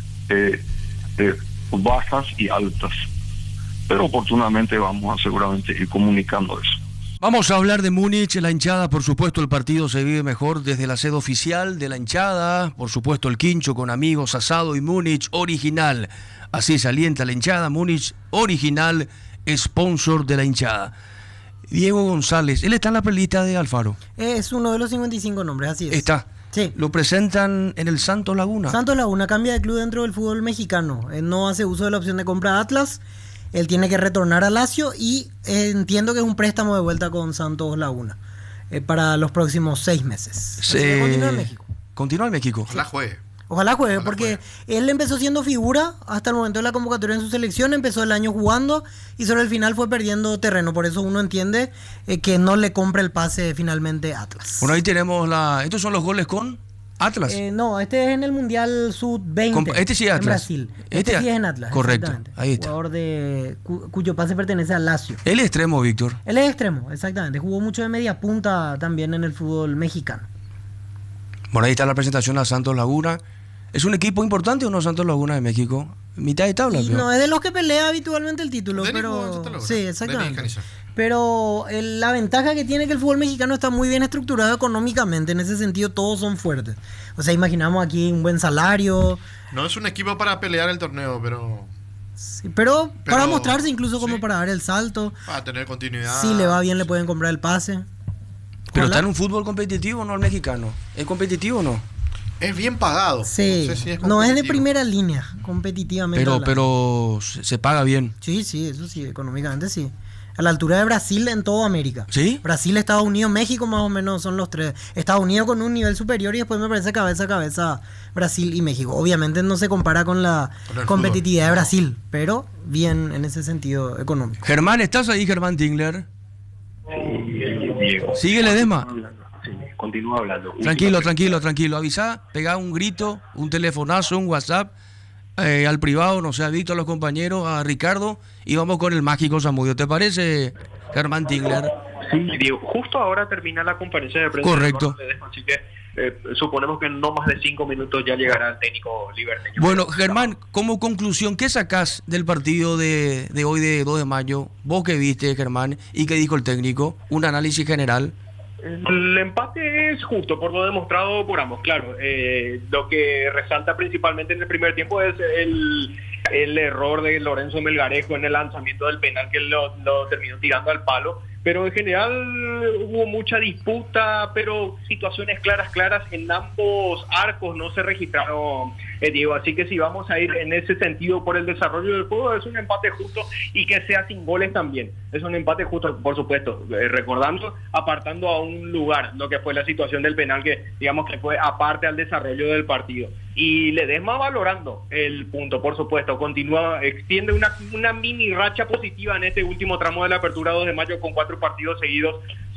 bajas y altas, pero oportunamente vamos a seguramente ir comunicando eso. Vamos a hablar de Múnich, la hinchada, por supuesto el partido se vive mejor desde la sede oficial de la hinchada, por supuesto el quincho con amigos, asado y Múnich original. Así se alienta la hinchada, Múnich original, sponsor de la hinchada. Diego González, él está en la pelita de Alfaro. Es uno de los 55 nombres, así es. Está. Sí. Lo presentan en el Santos Laguna. Santos Laguna cambia de club dentro del fútbol mexicano. No hace uso de la opción de compra de Atlas. Él tiene que retornar a Lazio y entiendo que es un préstamo de vuelta con Santos Laguna para los próximos 6 meses. Continúa en México. Continúa en México. Ojalá juegue, porque él empezó siendo figura hasta el momento de la convocatoria en su selección, empezó el año jugando y sobre el final fue perdiendo terreno. Por eso uno entiende que no le compra el pase finalmente Atlas. Bueno, ahí tenemos estos son los goles con Atlas. No, este es en el Mundial Sub-20. Este sí es Atlas. En Brasil. Este sí es en Atlas. Correcto, ahí está. Jugador cuyo pase pertenece al Lazio. Él es extremo, Víctor. Él es extremo, exactamente. Jugó mucho de media punta también en el fútbol mexicano. Bueno, ahí está la presentación a Santos Laguna. ¿Es un equipo importante o no Santos Laguna de México? Mitad de tabla. No, es de los que pelea habitualmente el título, pero sí, exactamente. Pero la ventaja que tiene que el fútbol mexicano está muy bien estructurado económicamente. En ese sentido, todos son fuertes. O sea, imaginamos aquí un buen salario. No es un equipo para pelear el torneo, pero... Sí, pero para mostrarse incluso como para dar el salto. Para tener continuidad. Si le va bien, le pueden comprar el pase. Pero está en un fútbol competitivo, ¿no? El mexicano. ¿Es competitivo o no? Es bien pagado. Sí, no sé si es no es de primera línea, competitivamente. Pero se paga bien. Sí, eso sí, económicamente sí. A la altura de Brasil en toda América. ¿Sí? Brasil, Estados Unidos, México más o menos son los tres. Estados Unidos con un nivel superior y después me parece cabeza a cabeza Brasil y México. Obviamente no se compara con la competitividad de Brasil, pero bien en ese sentido económico. Germán, ¿estás ahí, Germán Tingler? Sí, Diego. Sigue Ledesma. Sí, continúa hablando. Tranquilo. Avisá, pegá un grito, un telefonazo, un WhatsApp al privado, no sé, a Víctor, a los compañeros, a Ricardo, y vamos con el mágico Zamudio. ¿Te parece, Germán Tingler? Sí, Diego. Justo ahora termina la conferencia de prensa. Correcto. Así que suponemos que en no más de 5 minutos ya llegará el técnico liberteño. Bueno, Germán, como conclusión, ¿qué sacás del partido de hoy de 2 de mayo? Vos que viste, Germán, y qué dijo el técnico, un análisis general. El empate es justo por lo demostrado por ambos, claro. Lo que resalta principalmente en el primer tiempo es el error de Lorenzo Melgarejo en el lanzamiento del penal, que lo terminó tirando al palo. Pero en general hubo mucha disputa, pero situaciones claras en ambos arcos no se registraron, Diego. Así que si vamos a ir en ese sentido por el desarrollo del juego, es un empate justo y que sea sin goles también. Es un empate justo, por supuesto, recordando, apartando a un lugar lo que fue la situación del penal, que digamos que fue aparte al desarrollo del partido. Y Ledesma valorando el punto, por supuesto, continúa, extiende una mini racha positiva en este último tramo de la apertura 2 de mayo con 4 partidos seguidos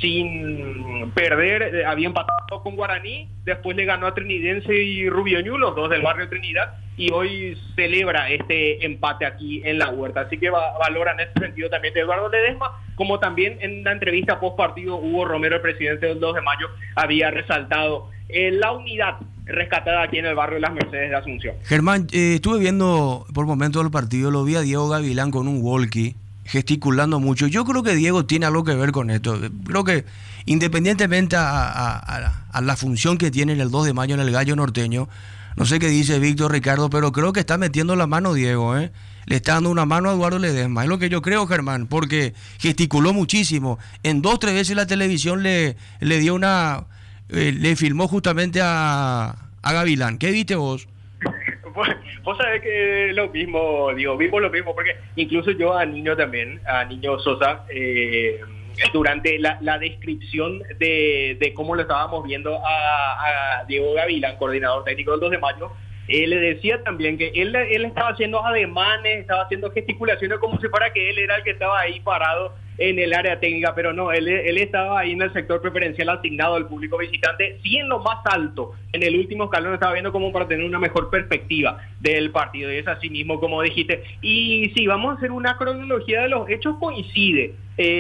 sin perder. Había empatado con Guaraní, después le ganó a Trinidense y Rubioñu, los dos del barrio Trinidad, y hoy celebra este empate aquí en la Huerta. Así que valora en ese sentido también de Eduardo Ledesma, como también en la entrevista post partido Hugo Romero, el presidente del 2 de mayo, había resaltado la unidad rescatada aquí en el barrio de Las Mercedes de Asunción. Germán, estuve viendo por momentos del partido, lo vi a Diego Gavilán con un walkie, gesticulando mucho. Yo creo que Diego tiene algo que ver con esto. Creo que independientemente a la función que tiene en el 2 de mayo en el Gallo Norteño, no sé qué dice Víctor, Ricardo, pero creo que está metiendo la mano Diego, Le está dando una mano a Eduardo Ledesma. Es lo que yo creo, Germán, porque gesticuló muchísimo. En 2-3 veces la televisión le dio le filmó justamente a Gavilán. ¿Qué viste vos? Vos sabés que lo mismo, digo, vimos lo mismo, porque incluso yo a Niño Sosa, durante la descripción de cómo lo estábamos viendo a Diego Gavilán, coordinador técnico del 2 de mayo, le decía también que él estaba haciendo ademanes, estaba haciendo gesticulaciones como si fuera que él era el que estaba ahí parado en el área técnica, pero no, él estaba ahí en el sector preferencial asignado al público visitante, sí en lo más alto, en el último escalón estaba viendo como para tener una mejor perspectiva del partido, y es así mismo como dijiste. Y sí, vamos a hacer una cronología de los hechos, coincide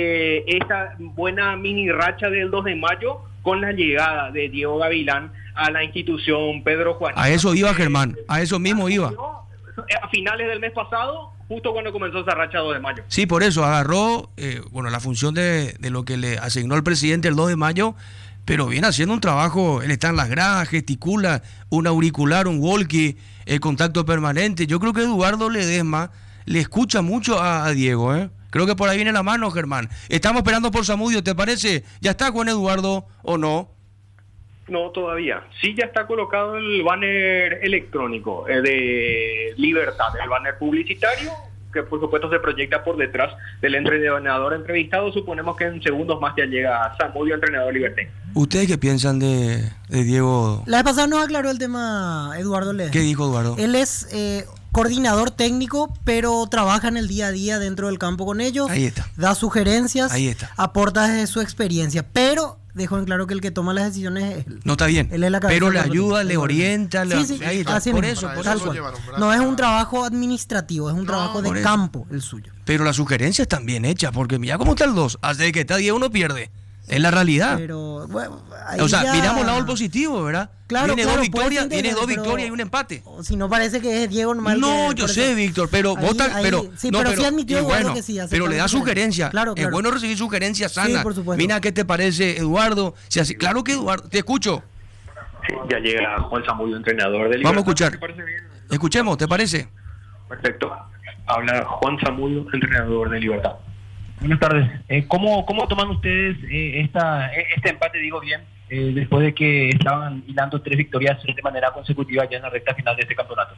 esta buena mini racha del 2 de mayo con la llegada de Diego Gavilán a la institución Pedro Juan. A eso iba, Germán, a eso mismo iba. A finales del mes pasado, justo cuando comenzó esa racha 2 de mayo. Sí, por eso agarró la función de lo que le asignó el presidente el 2 de mayo, pero viene haciendo un trabajo. Él está en las gradas, gesticula, un auricular, un walkie, el contacto permanente. Yo creo que Eduardo Ledesma le escucha mucho a Diego, ¿eh? Creo que por ahí viene la mano, Germán. Estamos esperando por Zamudio, ¿te parece? ¿Ya está Juan Eduardo o no? No, todavía. Sí, ya está colocado el banner electrónico de Libertad, el banner publicitario, que por supuesto se proyecta por detrás del entrenador entrevistado. Suponemos que en segundos más ya llega Zamudio, entrenador Libertad. ¿Ustedes qué piensan de Diego? La vez pasada nos aclaró el tema Eduardo Ledesma. ¿Qué dijo Eduardo? Él es coordinador técnico, pero trabaja en el día a día dentro del campo con ellos. Ahí está. Da sugerencias. Ahí está. Aporta desde su experiencia, pero dejó en claro que el que toma las decisiones es él. No, está bien. Él es la cabeza, pero le ayuda, le orienta. Sí, ahí está. Así Por mismo, eso. tal cual. No es un trabajo administrativo, es un trabajo de campo el suyo. Pero las sugerencias están bien hechas, porque mira cómo está el 2. Hace que está 10 uno pierde. Es la realidad. Pero, bueno, o sea, miramos el lado positivo, ¿verdad? Claro, Tiene dos victorias y un empate. Si no parece que es Diego normal. No, yo sé, Víctor, pero sí admitió Eduardo que sí. Pero le da sugerencias. Claro. Es bueno recibir sugerencias sanas. Sí, por supuesto. Mira, ¿qué te parece, Eduardo? Si así, claro que Eduardo, te escucho. Sí, ya llega Juan Zamudio, entrenador del Vamos a escuchar. Escuchemos, ¿te parece? Perfecto. Habla Juan Zamudio, entrenador de Libertad. Buenas tardes. ¿Cómo toman ustedes este empate, digo bien, después de que estaban hilando 3 victorias de manera consecutiva ya en la recta final de este campeonato?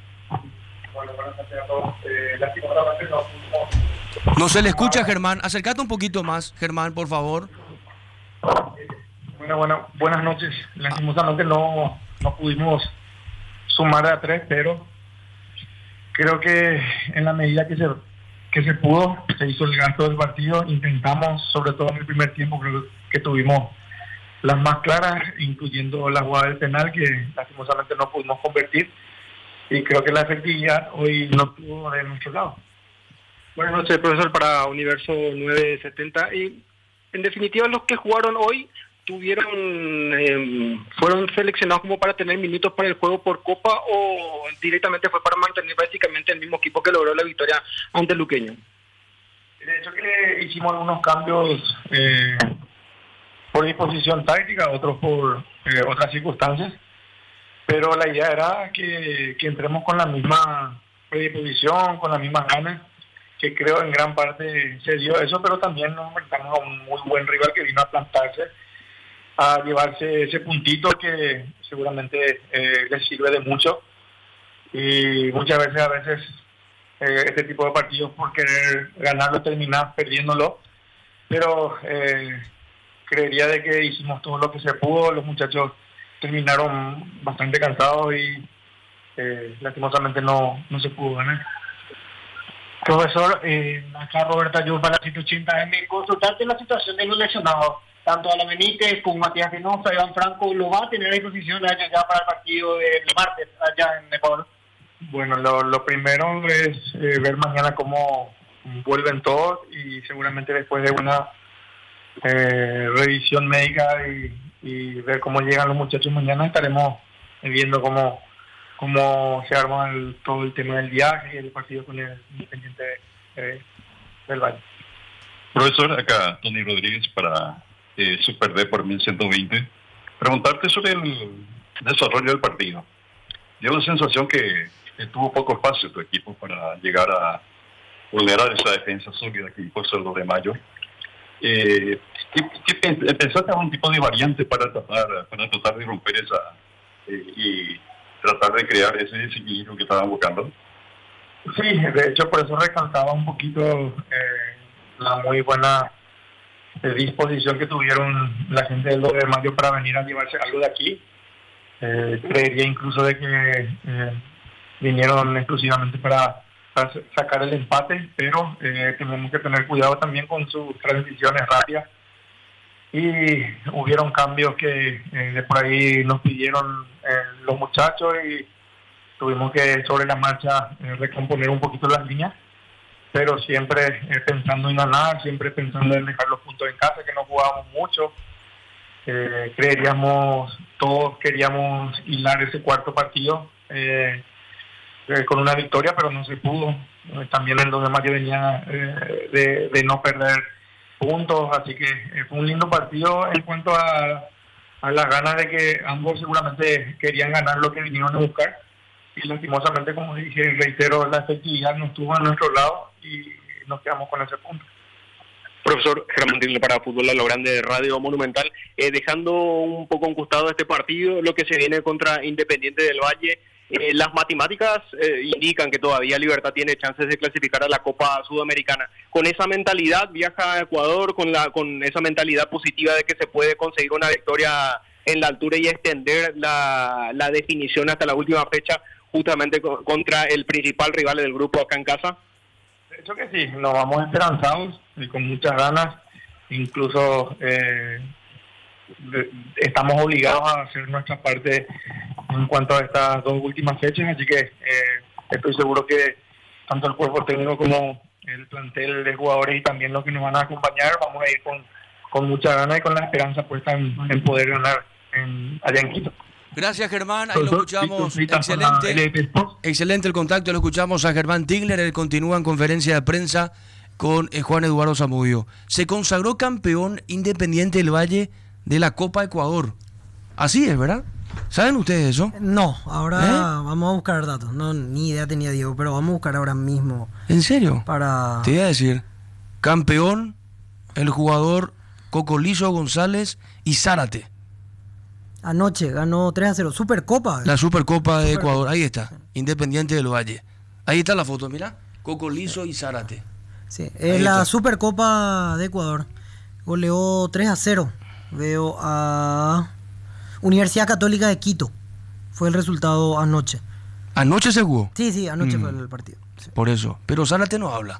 Bueno, buenas tardes a todos. Lastimosamente no pudimos... No se le escucha, Germán. Acércate un poquito más, Germán, por favor. Bueno, buenas noches. Lastimosamente no pudimos sumar a 3, pero creo que en la medida que se pudo, se hizo el gasto del partido. Intentamos, sobre todo en el primer tiempo, creo que tuvimos las más claras, incluyendo la jugada del penal, que lastimosamente no pudimos convertir. Y creo que la efectividad hoy no estuvo de nuestro lado. Buenas noches, profesor, para Universo 970. Y en definitiva, los que jugaron hoy fueron seleccionados como para tener minutos para el juego por Copa, o directamente fue para mantener básicamente el mismo equipo que logró la victoria ante el Luqueño. De hecho que hicimos algunos cambios por disposición táctica, otros por otras circunstancias, pero la idea era que entremos con la misma predisposición, con las mismas ganas, que creo en gran parte se dio eso, pero también nos enfrentamos a un muy buen rival que vino a plantarse, a llevarse ese puntito que seguramente les sirve de mucho. Y muchas veces este tipo de partidos, por querer ganarlo, terminar perdiéndolo, pero creería de que hicimos todo lo que se pudo. Los muchachos terminaron bastante cansados y lastimosamente no se pudo ganar. Profesor, acá Roberta Yur para la 180M, consultarte la situación de los lesionados, tanto a la Benítez como Matías Genosa, Iván Franco, ¿lo va a tener a disposición ya para el partido del martes allá en Ecuador? Bueno, lo primero es ver mañana cómo vuelven todos, y seguramente después de una revisión médica y ver cómo llegan los muchachos mañana, estaremos viendo cómo se arma todo el tema del viaje y el partido con el Independiente del Valle. Profesor, acá Tony Rodríguez para Super D por 1120. Preguntarte sobre el desarrollo del partido. Dio la sensación que tuvo poco espacio tu equipo para llegar a vulnerar esa defensa sólida que impuso el 2 de mayo. ¿Pensaste algún tipo de variante para tratar de romper esa y tratar de crear ese desequilibrio que estaban buscando? Sí, de hecho por eso recalcaba un poquito la muy buena disposición que tuvieron la gente del 2 de mayo para venir a llevarse algo de aquí. Creería incluso de que vinieron exclusivamente para sacar el empate, pero tenemos que tener cuidado también con sus transiciones rápidas. Y hubieron cambios que de por ahí nos pidieron los muchachos y tuvimos que sobre la marcha recomponer un poquito las líneas, pero siempre pensando en ganar, siempre pensando en dejar los puntos en casa, que no jugábamos mucho. Todos queríamos hilar ese cuarto partido con una victoria, pero no se pudo. También el 2 de mayo venía de no perder puntos, así que fue un lindo partido en cuanto a las ganas de que ambos seguramente querían ganar lo que vinieron a buscar, y lastimosamente, como dije, reitero, la efectividad no estuvo a nuestro lado y nos quedamos con ese punto. Profesor Germán Tindler para Fútbol a lo Grande de Radio Monumental, dejando un poco en costado este partido, lo que se viene contra Independiente del Valle. Las matemáticas indican que todavía Libertad tiene chances de clasificar a la Copa Sudamericana. Con esa mentalidad viaja a Ecuador, con esa mentalidad positiva de que se puede conseguir una victoria en la altura y extender la definición hasta la última fecha, justamente contra el principal rival del grupo acá en casa. De hecho que sí, nos vamos esperanzados y con muchas ganas, incluso estamos obligados a hacer nuestra parte en cuanto a estas 2 últimas fechas, así que estoy seguro que tanto el cuerpo técnico como el plantel de jugadores y también los que nos van a acompañar vamos a ir con mucha ganas y con la esperanza puesta en poder ganar allá en Quito. Gracias, Germán, ahí lo escuchamos. Excelente el contacto, lo escuchamos a Germán Tindler. Él continúa en conferencia de prensa con Juan Eduardo Zamudio. Se consagró campeón Independiente del Valle de la Copa Ecuador. Así es, ¿verdad? ¿Saben ustedes eso? No, ahora vamos a buscar datos. No, ni idea tenía Diego, pero vamos a buscar ahora mismo. ¿En serio? Para... Te iba a decir, campeón el jugador Cocolizo González y Zárate. Anoche ganó 3-0. Supercopa. La Supercopa de Ecuador. Ahí está. Independiente del Valle. Ahí está la foto, mira. Cocolizo y Zárate. Sí, la Supercopa de Ecuador. Goleó 3-0. Veo a Universidad Católica de Quito. Fue el resultado anoche. ¿Anoche se jugó? Sí, anoche fue el partido. Sí. Por eso. Pero Zárate no habla.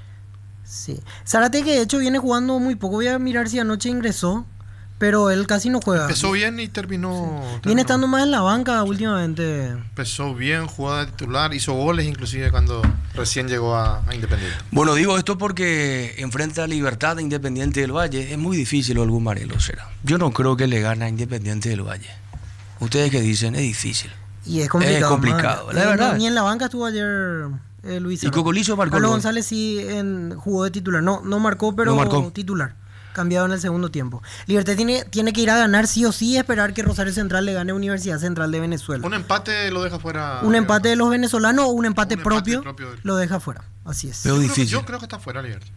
Sí. Zárate, que de hecho viene jugando muy poco. Voy a mirar si anoche ingresó. Pero él casi no juega. Empezó bien y terminó. Viene estando más en la banca últimamente. Empezó bien, jugada de titular, hizo goles inclusive cuando recién llegó a Independiente. Bueno, digo esto porque enfrente a Libertad de Independiente del Valle es muy difícil algún Marelo será. Yo no creo que le gane a Independiente del Valle. Ustedes que dicen, es difícil. Y es complicado. Es complicado, la verdad. Ni en la banca estuvo ayer Luis. Y Cocolizo marcó. Carlos González sí jugó de titular. No marcó, pero titular. Cambiado en el segundo tiempo. Libertad tiene que ir a ganar sí o sí y esperar que Rosario Central le gane a Universidad Central de Venezuela. Un empate lo deja fuera. Un empate de los venezolanos o un empate propio lo deja fuera. Así es. Pero difícil. Yo creo que está fuera Libertad.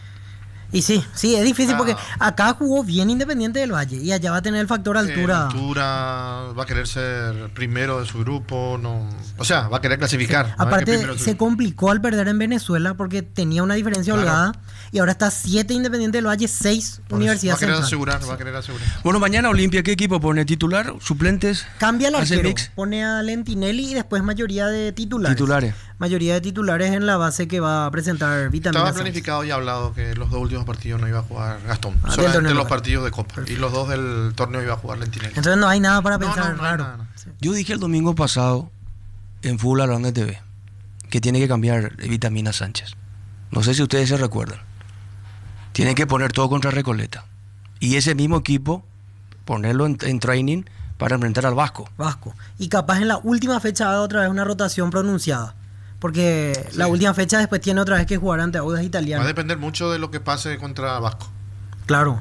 Y sí, es difícil porque acá jugó bien Independiente del Valle y allá va a tener el factor altura. Va a querer ser primero de su grupo, o sea, va a querer clasificar. Sí. Aparte, se complicó al perder en Venezuela porque tenía una diferencia holgada y ahora está 7 Independiente del Valle, 6 Universidad Central. Va a querer asegurar. Bueno, mañana Olimpia, ¿qué equipo pone? ¿Titular? ¿Suplentes? Cambia el arquero, pone a Lentinelli y después mayoría de titulares. Mayoría de titulares en la base que va a presentar Vitamina. Estaba planificado y hablado que los 2 últimos partidos no iba a jugar Gastón, solamente los partidos de Copa. Perfecto. Y los 2 del torneo iba a jugar Lentinelli. Entonces no hay nada para pensar raro. Sí. Yo dije el domingo pasado en Fútbol a lo Grande TV que tiene que cambiar Vitamina Sánchez. No sé si ustedes se recuerdan. Tiene que poner todo contra Recoleta. Y ese mismo equipo, ponerlo en training para enfrentar al Vasco. Y capaz en la última fecha haga otra vez una rotación pronunciada. Porque la última fecha después tiene otra vez que jugar ante Audax Italiano. Va a depender mucho de lo que pase contra Vasco. Claro.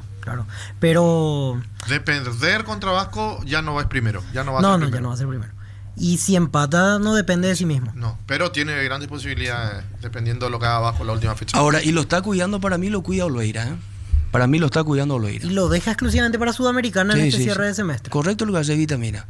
Pero... de perder contra Vasco ya no va primero. Ya no va a ser primero. Y si empata no depende de sí mismo. No, pero tiene grandes posibilidades dependiendo de lo que haga Vasco la última fecha. Ahora, y lo está cuidando, para mí lo cuida Olveira, ¿eh? Para mí lo está cuidando Olveira. Y lo deja exclusivamente para Sudamericana en este cierre de semestre. Correcto lo que hace Vitamina.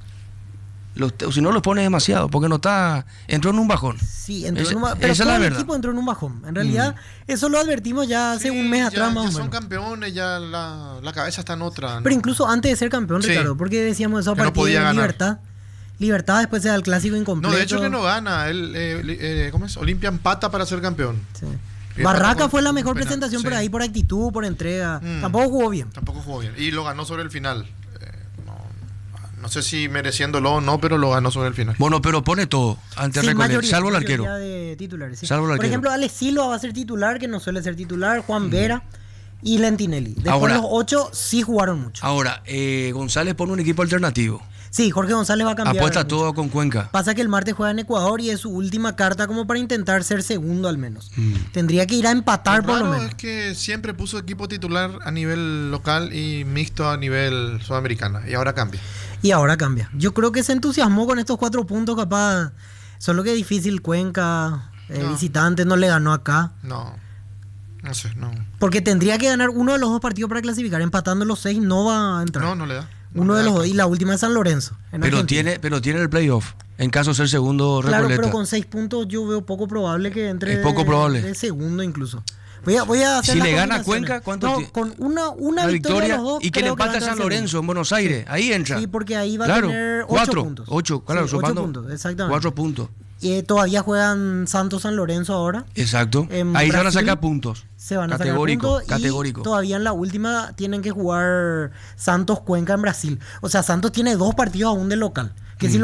Si no lo pone demasiado, porque entró en un bajón. Sí, entró en un bajón. Pero todo el equipo entró en un bajón. En realidad, eso lo advertimos ya hace un mes atrás más o menos. Son campeones, ya la cabeza está en otra. Pero incluso antes de ser campeón, Ricardo, porque decíamos eso a partir de Libertad, Libertad después se da el clásico incompleto. No, de hecho que no gana. ¿Cómo es? Olimpia empata para ser campeón. Sí. Barraca fue la mejor presentación por ahí, por actitud, por entrega. Tampoco jugó bien. Tampoco jugó bien. Y lo ganó sobre el final. No sé si mereciéndolo o no, pero lo ganó sobre el final. Bueno, pero pone todo ante Recoleta, salvo el arquero. De titulares, sí. Salvo el arquero. Por ejemplo, Alex Silva va a ser titular, que no suele ser titular. Juan Vera y Lentinelli. Después ahora, los 8 sí jugaron mucho. Ahora, González pone un equipo alternativo. Sí, Jorge González va a cambiar. Apuesta mucho. todo con Cuenca. Pasa que el martes juega en Ecuador y es su última carta como para intentar ser segundo al menos. Tendría que ir a empatar por lo menos. Es que siempre puso equipo titular a nivel local y mixto a nivel sudamericana. Y ahora cambia. Yo creo que se entusiasmó con estos 4 puntos, capaz. Solo que es difícil, Cuenca, visitante, no le ganó acá. No sé, no. Porque tendría que ganar uno de los 2 partidos para clasificar. Empatando los 6 no va a entrar. No le da. Uno de los 2 y la última es San Lorenzo. Pero tiene el playoff. En caso de ser segundo, claro, Recoleta. pero con 6 puntos yo veo poco probable que entre. Es poco probable. De segundo incluso. Voy a hacer si las le gana combinaciones. Cuenca, ¿cuánto no, tiene? con una victoria de los 2, y que le creo empate a va San entrar Lorenzo segundo. en Buenos Aires. Ahí entra. Sí, porque ahí va claro, a tener 8 puntos. 8, claro, sí, 8 puntos, exactamente. 4 puntos. Y todavía juegan Santos San Lorenzo ahora. Exacto. Ahí se van a sacar puntos. Se van a categórico, sacar puntos. Categórico. Y todavía en la última tienen que jugar Santos Cuenca en Brasil. O sea, Santos tiene 2 partidos aún de local. Que si